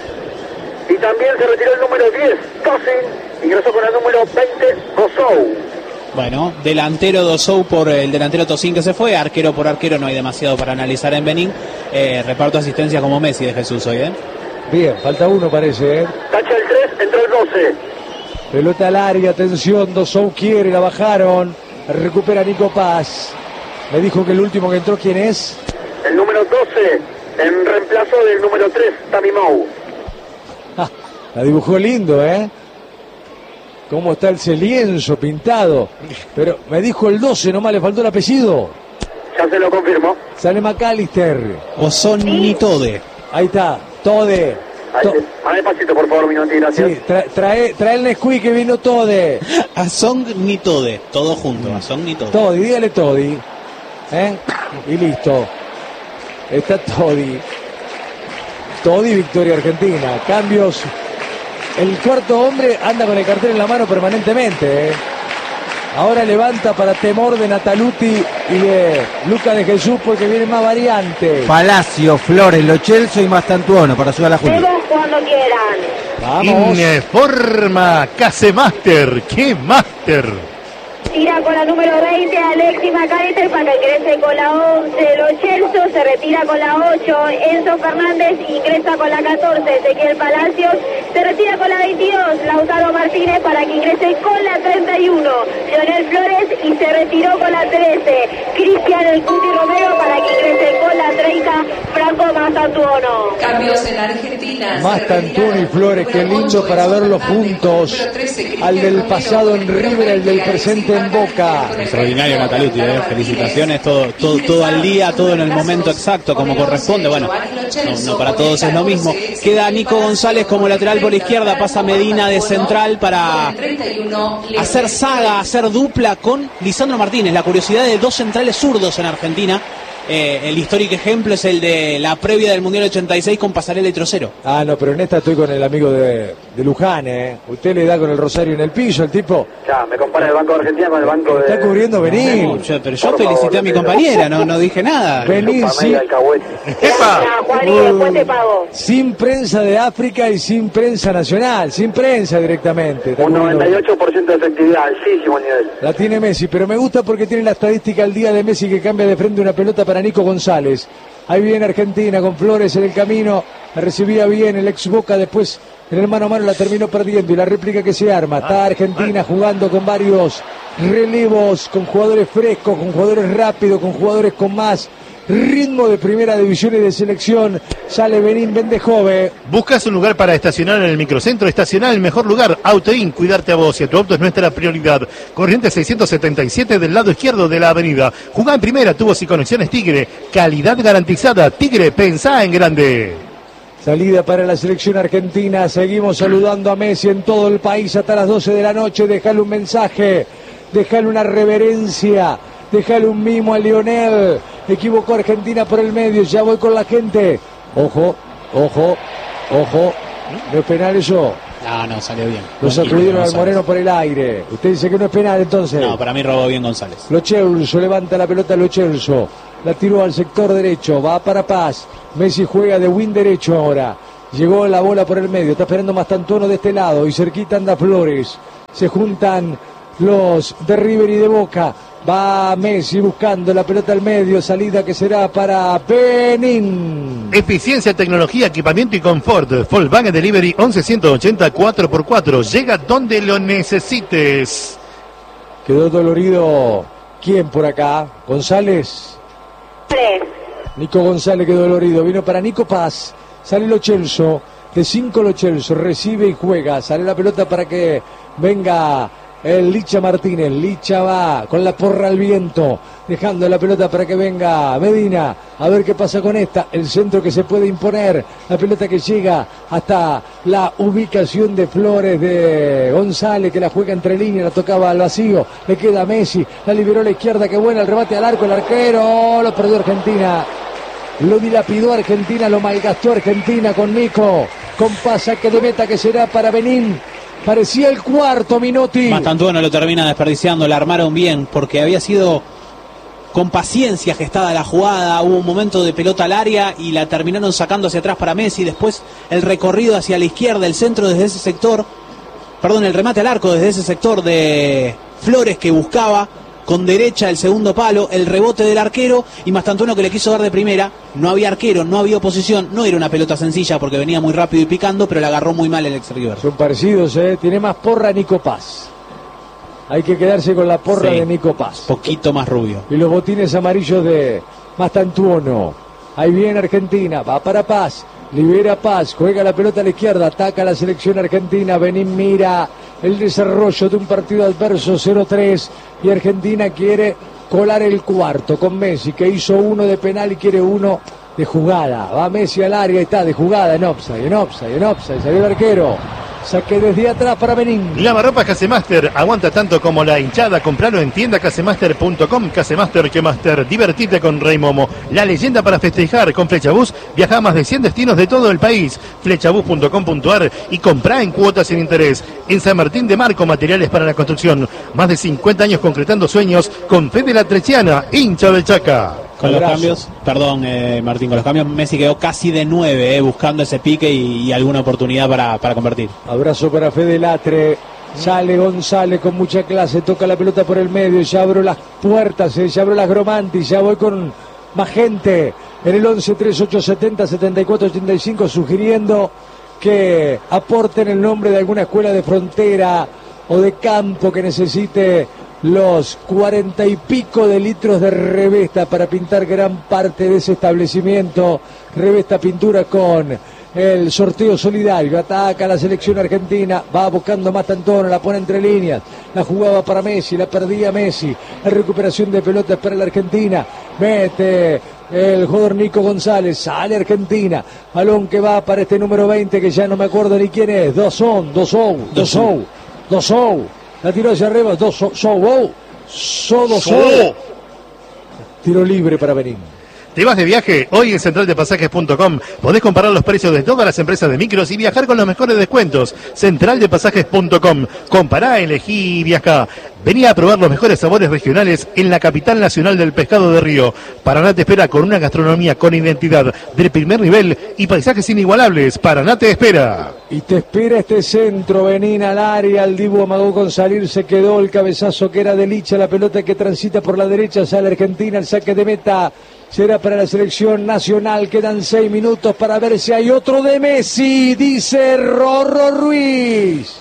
Y también se retiró el número diez, Tosin, ingresó con el número veinte, Gosou. Bueno, delantero Dosou por el delantero Tosin que se fue, arquero por arquero, no hay demasiado para analizar en Benín. Eh, reparto asistencia como Messi de Jesús hoy, ¿eh? Bien, falta uno parece, ¿eh? Tacha el tres, entró el doce. Pelota al área, atención, Dosou quiere, la bajaron. Recupera Nico Paz. Me dijo que el último que entró, ¿quién es? El número doce, en reemplazo del número tres, Tamimou. Ah, la dibujó lindo, ¿eh? Cómo está ese lienzo pintado. Pero me dijo el doce, nomás le faltó el apellido. Ya se lo confirmó. Sale McAllister. O son ni tode. Ahí está, Tode. Ahí, más despacito, por favor, Minotti, gracias. Sí, tra trae, trae el Nesquik que vino Tode. A Song ni Tode, todo junto, a Song ni Tode. Todi, dígale Todi. ¿Eh? Y listo. Está Todi. Todi, victoria argentina. Cambios. El cuarto hombre anda con el cartel en la mano permanentemente, ¿eh? Ahora levanta para temor de Nataluti y de Luca de Jesús porque vienen más variantes. Palacio, Flores, Lo Celso y Mastantuono para ayudar a la Juli. Todos cuando quieran. Vamos. Informa Casemaster, ¡qué máster! Tira con la número veinte Alexis McAllister para que ingrese con la once. Lo Celso se retira con la ocho. Enzo Fernández ingresa con la catorce. Ezequiel Palacios se retira con la veintidós. Lautaro Martínez para que ingrese con la treinta y uno. Leonel Flores y se retiró con la trece. Cristian El Cuti Romero para que ingrese con la treinta. Franco Mastantuono. Cambios en la Argentina. Mastantuono y Flores, qué lindo para verlos juntos. Al del pasado en River, el del presente en Boca. Extraordinario Nataluti, ¿eh? Felicitaciones, todo, todo, todo al día, todo en el momento exacto, como corresponde. Bueno, no, no para todos es lo mismo. Queda Nico González como lateral por izquierda, pasa Medina de central para hacer saga, hacer dupla con Lisandro Martínez. La curiosidad de dos centrales zurdos en Argentina. Eh, el histórico ejemplo es el de la previa del Mundial ochenta y seis con Pasarela y Trocero. Ah, no, pero en esta estoy con el amigo de, de Luján, ¿eh? Usted le da con el rosario en el piso, el tipo. Ya, me compara el Banco de Argentina con el Banco de... Está cubriendo Benín. No, yo, pero yo felicité a mi compañera, no, no dije nada. Benín, sí. ¡Epa! Juan, y después te pago. Sin prensa de África y sin prensa nacional, sin prensa directamente. Un noventa y ocho por ciento de efectividad, altísimo nivel. La tiene Messi, pero me gusta porque tiene la estadística al día de Messi que cambia de frente una pelota para Nico González. Ahí viene Argentina con Flores en el camino, la recibía bien el ex Boca, después en el mano a mano la terminó perdiendo y la réplica que se arma. Está Argentina jugando con varios relevos, con jugadores frescos, con jugadores rápidos, con jugadores con más ritmo de primera división y de selección. Sale Benín Bendejove. ¿Buscas un lugar para estacionar en el microcentro? Estacionar el mejor lugar. Autoin, cuidarte a vos y a tu auto es nuestra prioridad. Corrientes seiscientos setenta y siete del lado izquierdo de la avenida. Jugá en primera, tubos y conexiones Tigre. Calidad garantizada. Tigre, pensá en grande. Salida para la selección argentina. Seguimos saludando a Messi en todo el país hasta las doce de la noche. Dejale un mensaje, dejale una reverencia, dejale un mimo a Lionel. Equivocó Argentina por el medio. Ya voy con la gente. Ojo, ojo, ojo. ¿No es penal eso? No, no, salió bien. Lo sacudieron al Moreno por el aire. Usted dice que no es penal entonces. No, para mí robó bien González. Lo Celso, levanta la pelota Lo Celso. La tiró al sector derecho, va para Paz. Messi juega de win derecho ahora. Llegó la bola por el medio, está esperando Mastantuono de este lado y cerquita anda Flores. Se juntan los de River y de Boca. Va Messi buscando la pelota al medio, salida que será para Benín. Eficiencia, tecnología, equipamiento y confort. Volkswagen Delivery once ciento ochenta cuatro por cuatro. Llega donde lo necesites. Quedó dolorido. ¿Quién por acá? ¿González? Tres. Nico González quedó dolorido. Vino para Nico Paz. Sale Lo Celso. De cinco Lo Celso. Recibe y juega. Sale la pelota para que venga el Licha Martínez. Licha va con la porra al viento. Dejando la pelota para que venga Medina. A ver qué pasa con esta. El centro que se puede imponer. La pelota que llega hasta la ubicación de Flores de González, que la juega entre líneas, la tocaba al vacío. Le queda a Messi. La liberó a la izquierda. Qué buena el remate al arco. El arquero. Lo perdió Argentina. Lo dilapidó Argentina. Lo malgastó Argentina con Nico. Con pasaje de meta que será para Benín. Parecía el cuarto, Minotti. Mastantuono lo termina desperdiciando. La armaron bien porque había sido con paciencia gestada la jugada. Hubo un momento de pelota al área y la terminaron sacando hacia atrás para Messi. Después el recorrido hacia la izquierda, el centro desde ese sector, perdón, el remate al arco desde ese sector de Flores, que buscaba con derecha el segundo palo, el rebote del arquero y Mastantuono que le quiso dar de primera. No había arquero, no había oposición, no era una pelota sencilla porque venía muy rápido y picando, pero la agarró muy mal el ex River. Son parecidos, ¿eh? Tiene más porra Nico Paz. Hay que quedarse con la porra sí, de Nico Paz. Poquito más rubio. Y los botines amarillos de Mastantuono. Ahí viene Argentina, va para Paz, libera Paz, juega la pelota a la izquierda, ataca a la selección argentina. Benín mira el desarrollo de un partido adverso, cero tres, y Argentina quiere colar el cuarto con Messi, que hizo uno de penal y quiere uno de jugada. Va Messi al área y está de jugada, en offside, en offside, en offside, salió el arquero. Saque desde atrás para Benín. Lavarropas Casemaster, aguanta tanto como la hinchada. Compralo en tienda casemaster punto com. Casemaster que Master, divertite con Rey Momo. La leyenda para festejar con Flechabús. Viaja a más de cien destinos de todo el país. Flechabús punto com punto ar y comprá en cuotas sin interés. En San Martín de Marco, materiales para la construcción. Más de cincuenta años concretando sueños con Fede La Treciana, hincha del Chaca. Con los cambios, perdón eh, Martín, con los cambios Messi quedó casi de nueve, eh, buscando ese pique y, y alguna oportunidad para, para convertir. Abrazo para Fede Latre. Sale González con mucha clase, toca la pelota por el medio, ya abro las puertas, eh, ya abro las Gromantis, ya voy con más gente en el once tres ocho setenta setenta y cuatro ochenta y cinco, sugiriendo que aporten el nombre de alguna escuela de frontera o de campo que necesite los cuarenta y pico de litros de Revesta para pintar gran parte de ese establecimiento. Revesta Pintura con el sorteo solidario. Ataca la selección argentina, va buscando Mastantuono, la pone entre líneas, la jugaba para Messi, la perdía Messi. La recuperación de pelotas para la Argentina, mete el jugador Nico González, sale Argentina, balón que va para este número veinte que ya no me acuerdo ni quién es. Dosou, Dosou, Dosou, Dosou. La tiró hacia arriba, dos, so, so, wow, solo, solo. Tiro libre para Benín. ¿Te vas de viaje? Hoy en central de pasajes punto com podés comparar los precios de todas las empresas de micros y viajar con los mejores descuentos. central de pasajes punto com. Compará, elegí y viajá. Vení a probar los mejores sabores regionales en la capital nacional del pescado de río. Paraná te espera con una gastronomía con identidad del primer nivel y paisajes inigualables. Paraná te espera. Y te espera este centro, Benín al área, el Dibu amagó con salir, se quedó el cabezazo que era de Licha, la pelota que transita por la derecha, sale Argentina, el saque de meta será para la selección nacional. Quedan seis minutos para ver si hay otro de Messi, dice Rorro Ruiz.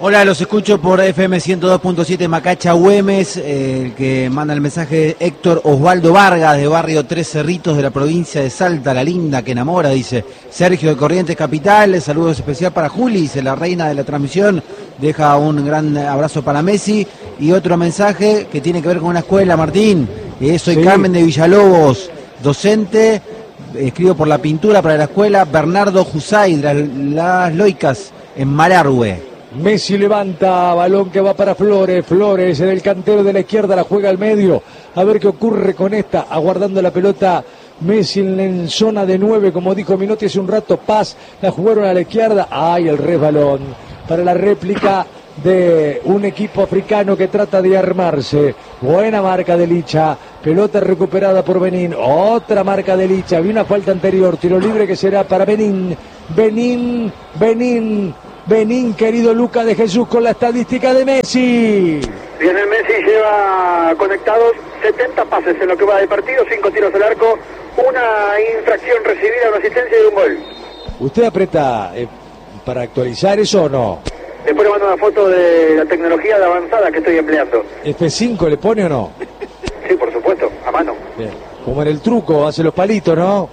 Hola, los escucho por F M ciento dos punto siete Macacha Güemes, eh, el que manda el mensaje Héctor Osvaldo Vargas, de barrio Tres Cerritos de la provincia de Salta, la linda que enamora, dice Sergio de Corrientes Capital. Saludos especial para Juli, dice la reina de la transmisión, deja un gran abrazo para Messi. Y otro mensaje que tiene que ver con una escuela, Martín, eh, soy sí. Carmen de Villalobos, docente, escribo por la pintura para la escuela Bernardo Jusay, de las, las Loicas, en Malargüe. Messi levanta, balón que va para Flores, Flores en el cantero de la izquierda, la juega al medio, a ver qué ocurre con esta, aguardando la pelota Messi en, en zona de nueve, como dijo Minotti hace un rato. Paz, la jugaron a la izquierda, ay, el resbalón para la réplica de un equipo africano que trata de armarse. Buena marca de Licha, pelota recuperada por Benín, otra marca de Licha, había una falta anterior, tiro libre que será para Benín, Benín, Benín, Benín, querido Luca de Jesús, con la estadística de Messi. Bien, el Messi lleva conectados setenta pases en lo que va de partido, cinco tiros al arco, una infracción recibida, una asistencia y un gol. ¿Usted aprieta eh, para actualizar eso o no? Después le mando una foto de la tecnología de avanzada que estoy empleando. ¿F cinco le pone o no? Sí, por supuesto, a mano. Bien. Como en el truco, hace los palitos, ¿no?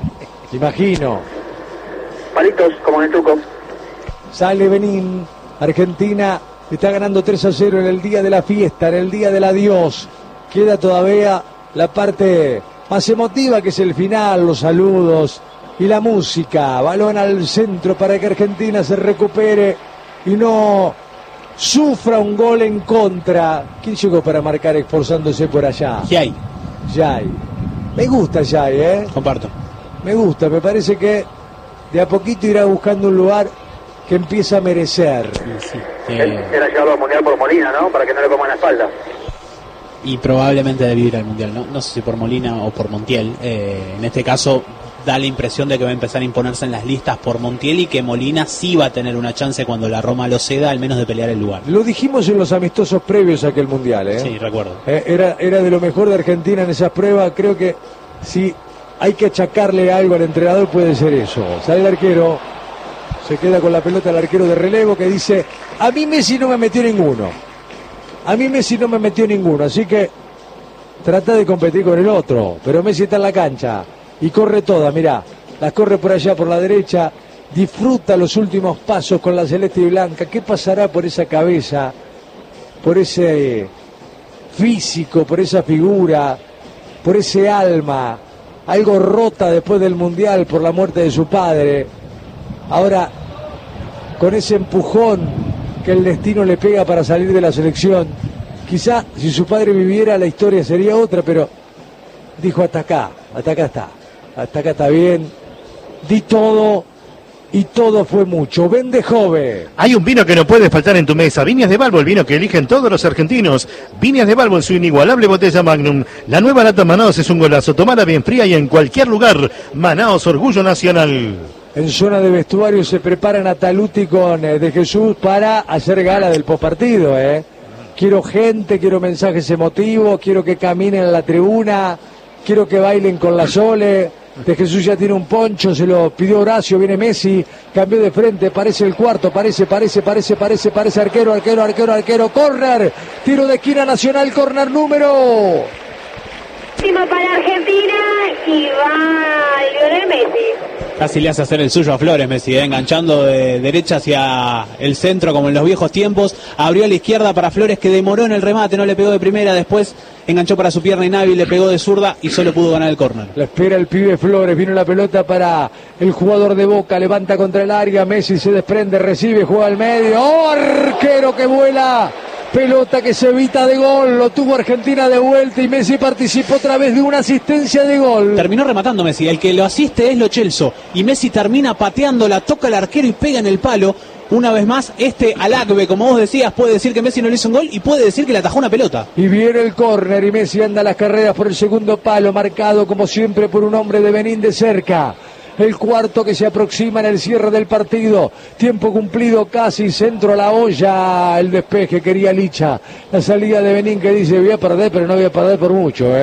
Imagino. Palitos, como en el truco. Sale Benín, Argentina está ganando tres a cero en el día de la fiesta, en el día del adiós. Queda todavía la parte más emotiva, que es el final, los saludos y la música. Balón al centro para que Argentina se recupere y no sufra un gol en contra. ¿Quién llegó para marcar esforzándose por allá? Yay. Yay. Me gusta Yay, ¿eh? Comparto. Me gusta, me parece que de a poquito irá buscando un lugar que empieza a merecer. Sí, sí. Era llevarlo al Mundial por Molina, ¿no? Para que no le coman la espalda. Y probablemente debe ir al Mundial, ¿no? No sé si por Molina o por Montiel. Eh, en este caso da la impresión de que va a empezar a imponerse en las listas por Montiel y que Molina sí va a tener una chance cuando la Roma lo ceda, al menos de pelear el lugar. Lo dijimos en los amistosos previos a aquel Mundial, ¿eh? Sí, recuerdo. Eh, era, era de lo mejor de Argentina en esas pruebas. Creo que si hay que achacarle algo al entrenador puede ser eso. Sale el arquero, se queda con la pelota el arquero de relevo, que dice: a mí Messi no me metió ninguno. A mí Messi no me metió ninguno, así que trata de competir con el otro. Pero Messi está en la cancha y corre toda, mirá, las corre por allá por la derecha, disfruta los últimos pasos con la celeste y blanca. ¿Qué pasará por esa cabeza, por ese físico, por esa figura, por ese alma, algo rota después del Mundial por la muerte de su padre? Ahora, con ese empujón que el destino le pega para salir de la selección, quizá si su padre viviera la historia sería otra, pero dijo: hasta acá, hasta acá está, hasta acá está bien, di todo y todo fue mucho. Vende joven. Hay un vino que no puede faltar en tu mesa. Viñas de Balbo, el vino que eligen todos los argentinos. Viñas de Balbo en su inigualable botella Magnum. La nueva lata Manaos es un golazo. Tomala bien fría y en cualquier lugar. Manaos, orgullo nacional. En zona de vestuario se preparan a Taluti con eh, De Jesús para hacer gala del postpartido, ¿eh? Quiero gente, quiero mensajes emotivos, quiero que caminen a la tribuna, quiero que bailen con la Sole. De Jesús ya tiene un poncho, se lo pidió Horacio, viene Messi, cambió de frente, parece el cuarto, parece, parece, parece, parece, parece arquero, arquero, arquero, arquero, córner, tiro de esquina Nacional, córner número. Para Argentina y va Lionel Messi. Casi le hace hacer el suyo a Flores Messi, ¿eh? Enganchando de derecha hacia el centro como en los viejos tiempos. Abrió a la izquierda para Flores, que demoró en el remate, no le pegó de primera, después enganchó para su pierna Inhábil, le pegó de zurda y solo pudo ganar el córner. La espera el pibe Flores, vino la pelota para el jugador de Boca, levanta contra el área, Messi se desprende, recibe, juega al medio, ¡oh, arquero que vuela! Pelota que se evita de gol, lo tuvo Argentina de vuelta y Messi participó otra vez de una asistencia de gol. Terminó rematando Messi, el que lo asiste es Lo Celso y Messi termina pateándola, toca el arquero y pega en el palo. Una vez más, este Alacbe, como vos decías, puede decir que Messi no le hizo un gol y puede decir que le atajó una pelota. Y viene el córner y Messi anda las carreras por el segundo palo, marcado como siempre por un hombre de Benín de cerca. El cuarto que se aproxima en el cierre del partido. Tiempo cumplido casi, centro a la olla. El despeje quería Licha. La salida de Benín que dice: voy a perder, pero no voy a perder por mucho, ¿eh?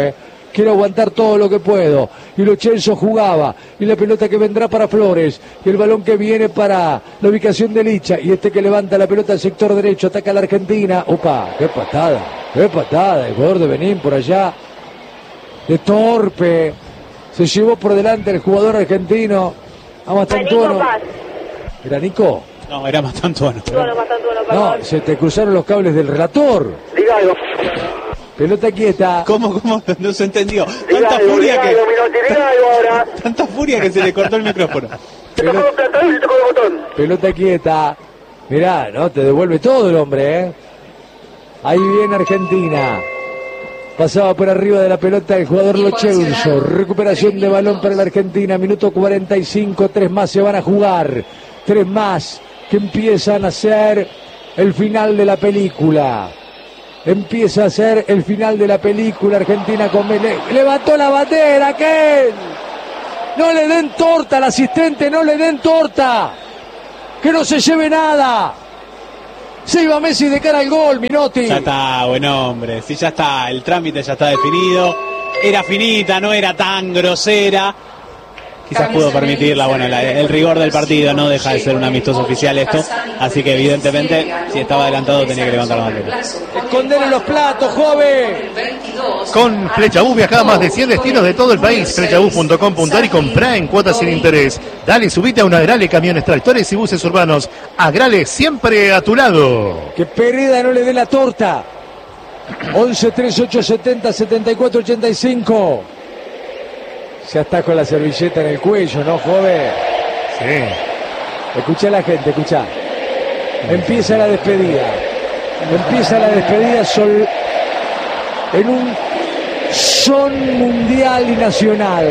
quiero aguantar todo lo que puedo. Y Lo Celso jugaba, y la pelota que vendrá para Flores, y el balón que viene para la ubicación de Licha, y este que levanta la pelota al sector derecho, ataca a la Argentina. Opa, qué patada, qué patada, el jugador de Benín por allá, de torpe, se llevó por delante el jugador argentino a Mastantuono. ¿Era Nico? No, era Mastantuono. No, se te cruzaron los cables del relator. Diga algo. Pelota quieta. ¿Cómo, cómo? No se entendió. Diga Tanta algo, furia diga que... algo, Minotti, diga algo ahora. Tanta furia que se le cortó el micrófono. Se tocó un plantón y se tocó el botón. Pelota quieta. Mirá, ¿no? Te devuelve todo el hombre, ¿eh? Ahí viene Argentina. Pasaba por arriba de la pelota el jugador Lo Celso. Recuperación de balón para la Argentina. Minuto cuarenta y cinco. Tres más se van a jugar. Tres más que empiezan a ser el final de la película. Empieza a ser el final de la película. Argentina con Mele. Levantó la bandera, ¿qué? No le den torta al asistente, no le den torta. Que no se lleve nada. Se iba Messi de cara al gol, Minotti. Ya está, buen hombre. Sí, ya está. El trámite ya está definido. Era finita, no era tan grosera. Quizás pudo permitirla, bueno, la, el rigor del partido no deja de ser un amistoso oficial esto, así que evidentemente si estaba adelantado tenía que levantar la bandera. Escondele los platos, joven. Con Flechabús viaja a más de cien destinos de todo el país. Flechabús punto com punto ar y comprá en cuotas sin interés. Dale, subite a una Agrale, camiones, tractores y buses urbanos. Agrale, siempre a tu lado. Que Pereda no le dé la torta. once treinta y ocho setenta setenta y cuatro ochenta y cinco. Ya está con la servilleta en el cuello, ¿no, joven? Sí. Escuchá a la gente, escuchá. Empieza la despedida. Empieza la despedida sol, en un son mundial y nacional.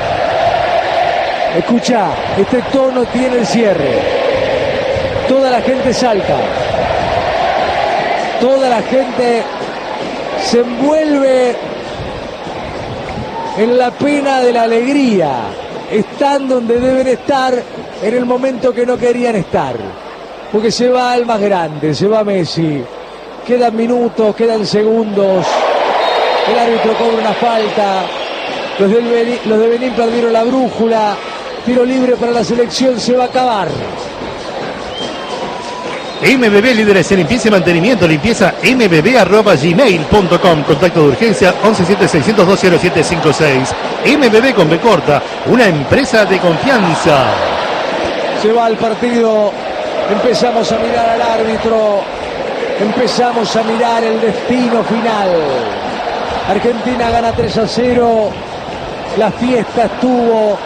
Escuchá, este tono tiene el cierre. Toda la gente salta. Toda la gente se envuelve en la pena de la alegría. Están donde deben estar en el momento que no querían estar. Porque se va el más grande, se va Messi. Quedan minutos, quedan segundos. El árbitro cobra una falta. Los, del Benín, los de Benín perdieron la brújula. Tiro libre para la selección, se va a acabar. M B B, líderes en limpieza y mantenimiento, limpieza m b b arroba gmail punto com, contacto de urgencia once siete seis cero dos cero siete cinco seis. M B B con B corta, una empresa de confianza. Se va el partido, empezamos a mirar al árbitro, empezamos a mirar el destino final. Argentina gana tres a cero, la fiesta estuvo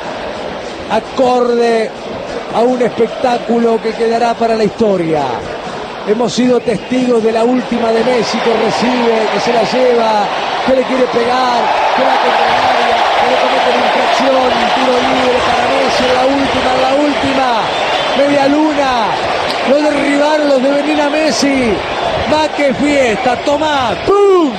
acorde a un espectáculo que quedará para la historia. Hemos sido testigos de la última de Messi, que recibe, que se la lleva, que le quiere pegar, que va contra el área, que le comete la infracción, tiro libre para Messi, la última, la última, media luna, lo derribaron los de Benín a Messi, va que fiesta, tomá, ¡pum!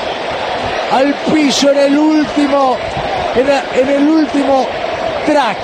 Al piso en el último, en, la, en el último track.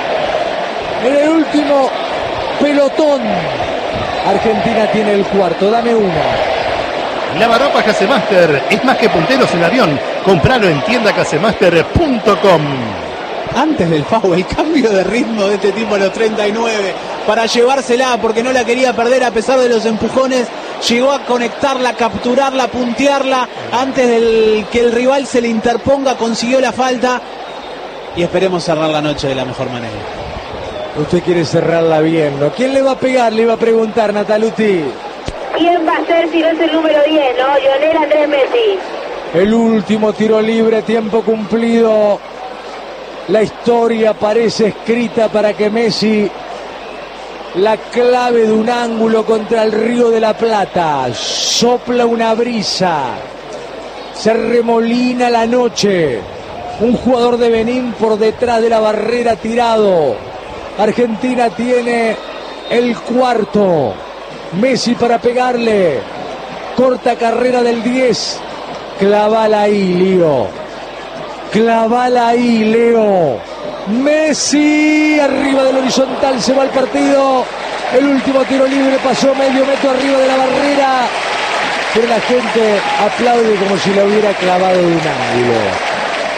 En el último pelotón. Argentina tiene el cuarto, dame una. Lavarropa Casemaster, es más que punteros en avión. Compralo en tienda casemaster punto com. Antes del foul, el cambio de ritmo de este tipo a los treinta y nueve para llevársela porque no la quería perder a pesar de los empujones. Llegó a conectarla, capturarla, puntearla antes del que el rival se le interponga, consiguió la falta y esperemos cerrar la noche de la mejor manera. Usted quiere cerrarla bien, ¿no? ¿Quién le va a pegar? Le iba a preguntar, Nataluti. ¿Quién va a ser si no es el número diez, no? Lionel Andrés Messi. El último tiro libre, tiempo cumplido. La historia parece escrita para que Messi, la clave de un ángulo contra el Río de la Plata. Sopla una brisa. Se remolina la noche. Un jugador de Benín por detrás de la barrera tirado. Argentina tiene el cuarto. Messi para pegarle. Corta carrera del diez. Clavala ahí, Leo. Clavala ahí, Leo. Messi arriba del horizontal, se va el partido. El último tiro libre pasó medio metro arriba de la barrera. Pero la gente aplaude como si la hubiera clavado de un ángulo.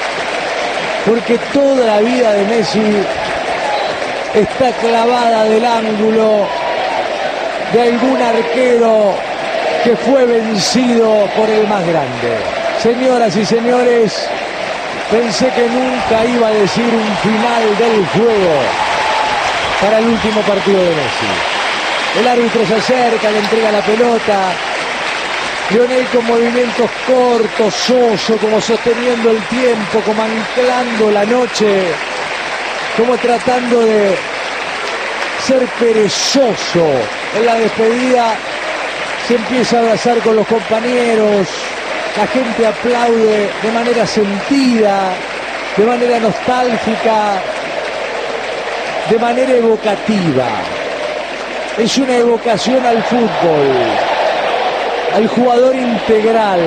porque toda la vida de Messi está clavada del ángulo de algún arquero que fue vencido por el más grande. Señoras y señores, pensé que nunca iba a decir un final del juego para el último partido de Messi. El árbitro se acerca, le entrega la pelota. Lionel con movimientos cortos, soso, como sosteniendo el tiempo, como anclando la noche, como tratando de ser perezoso en la despedida. Se empieza a abrazar con los compañeros, la gente aplaude de manera sentida, de manera nostálgica, de manera evocativa. Es una evocación al fútbol, al jugador integral,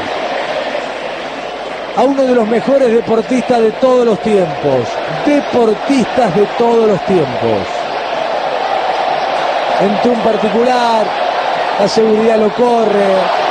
a uno de los mejores deportistas de todos los tiempos, deportistas de todos los tiempos. En un particular, la seguridad lo corre,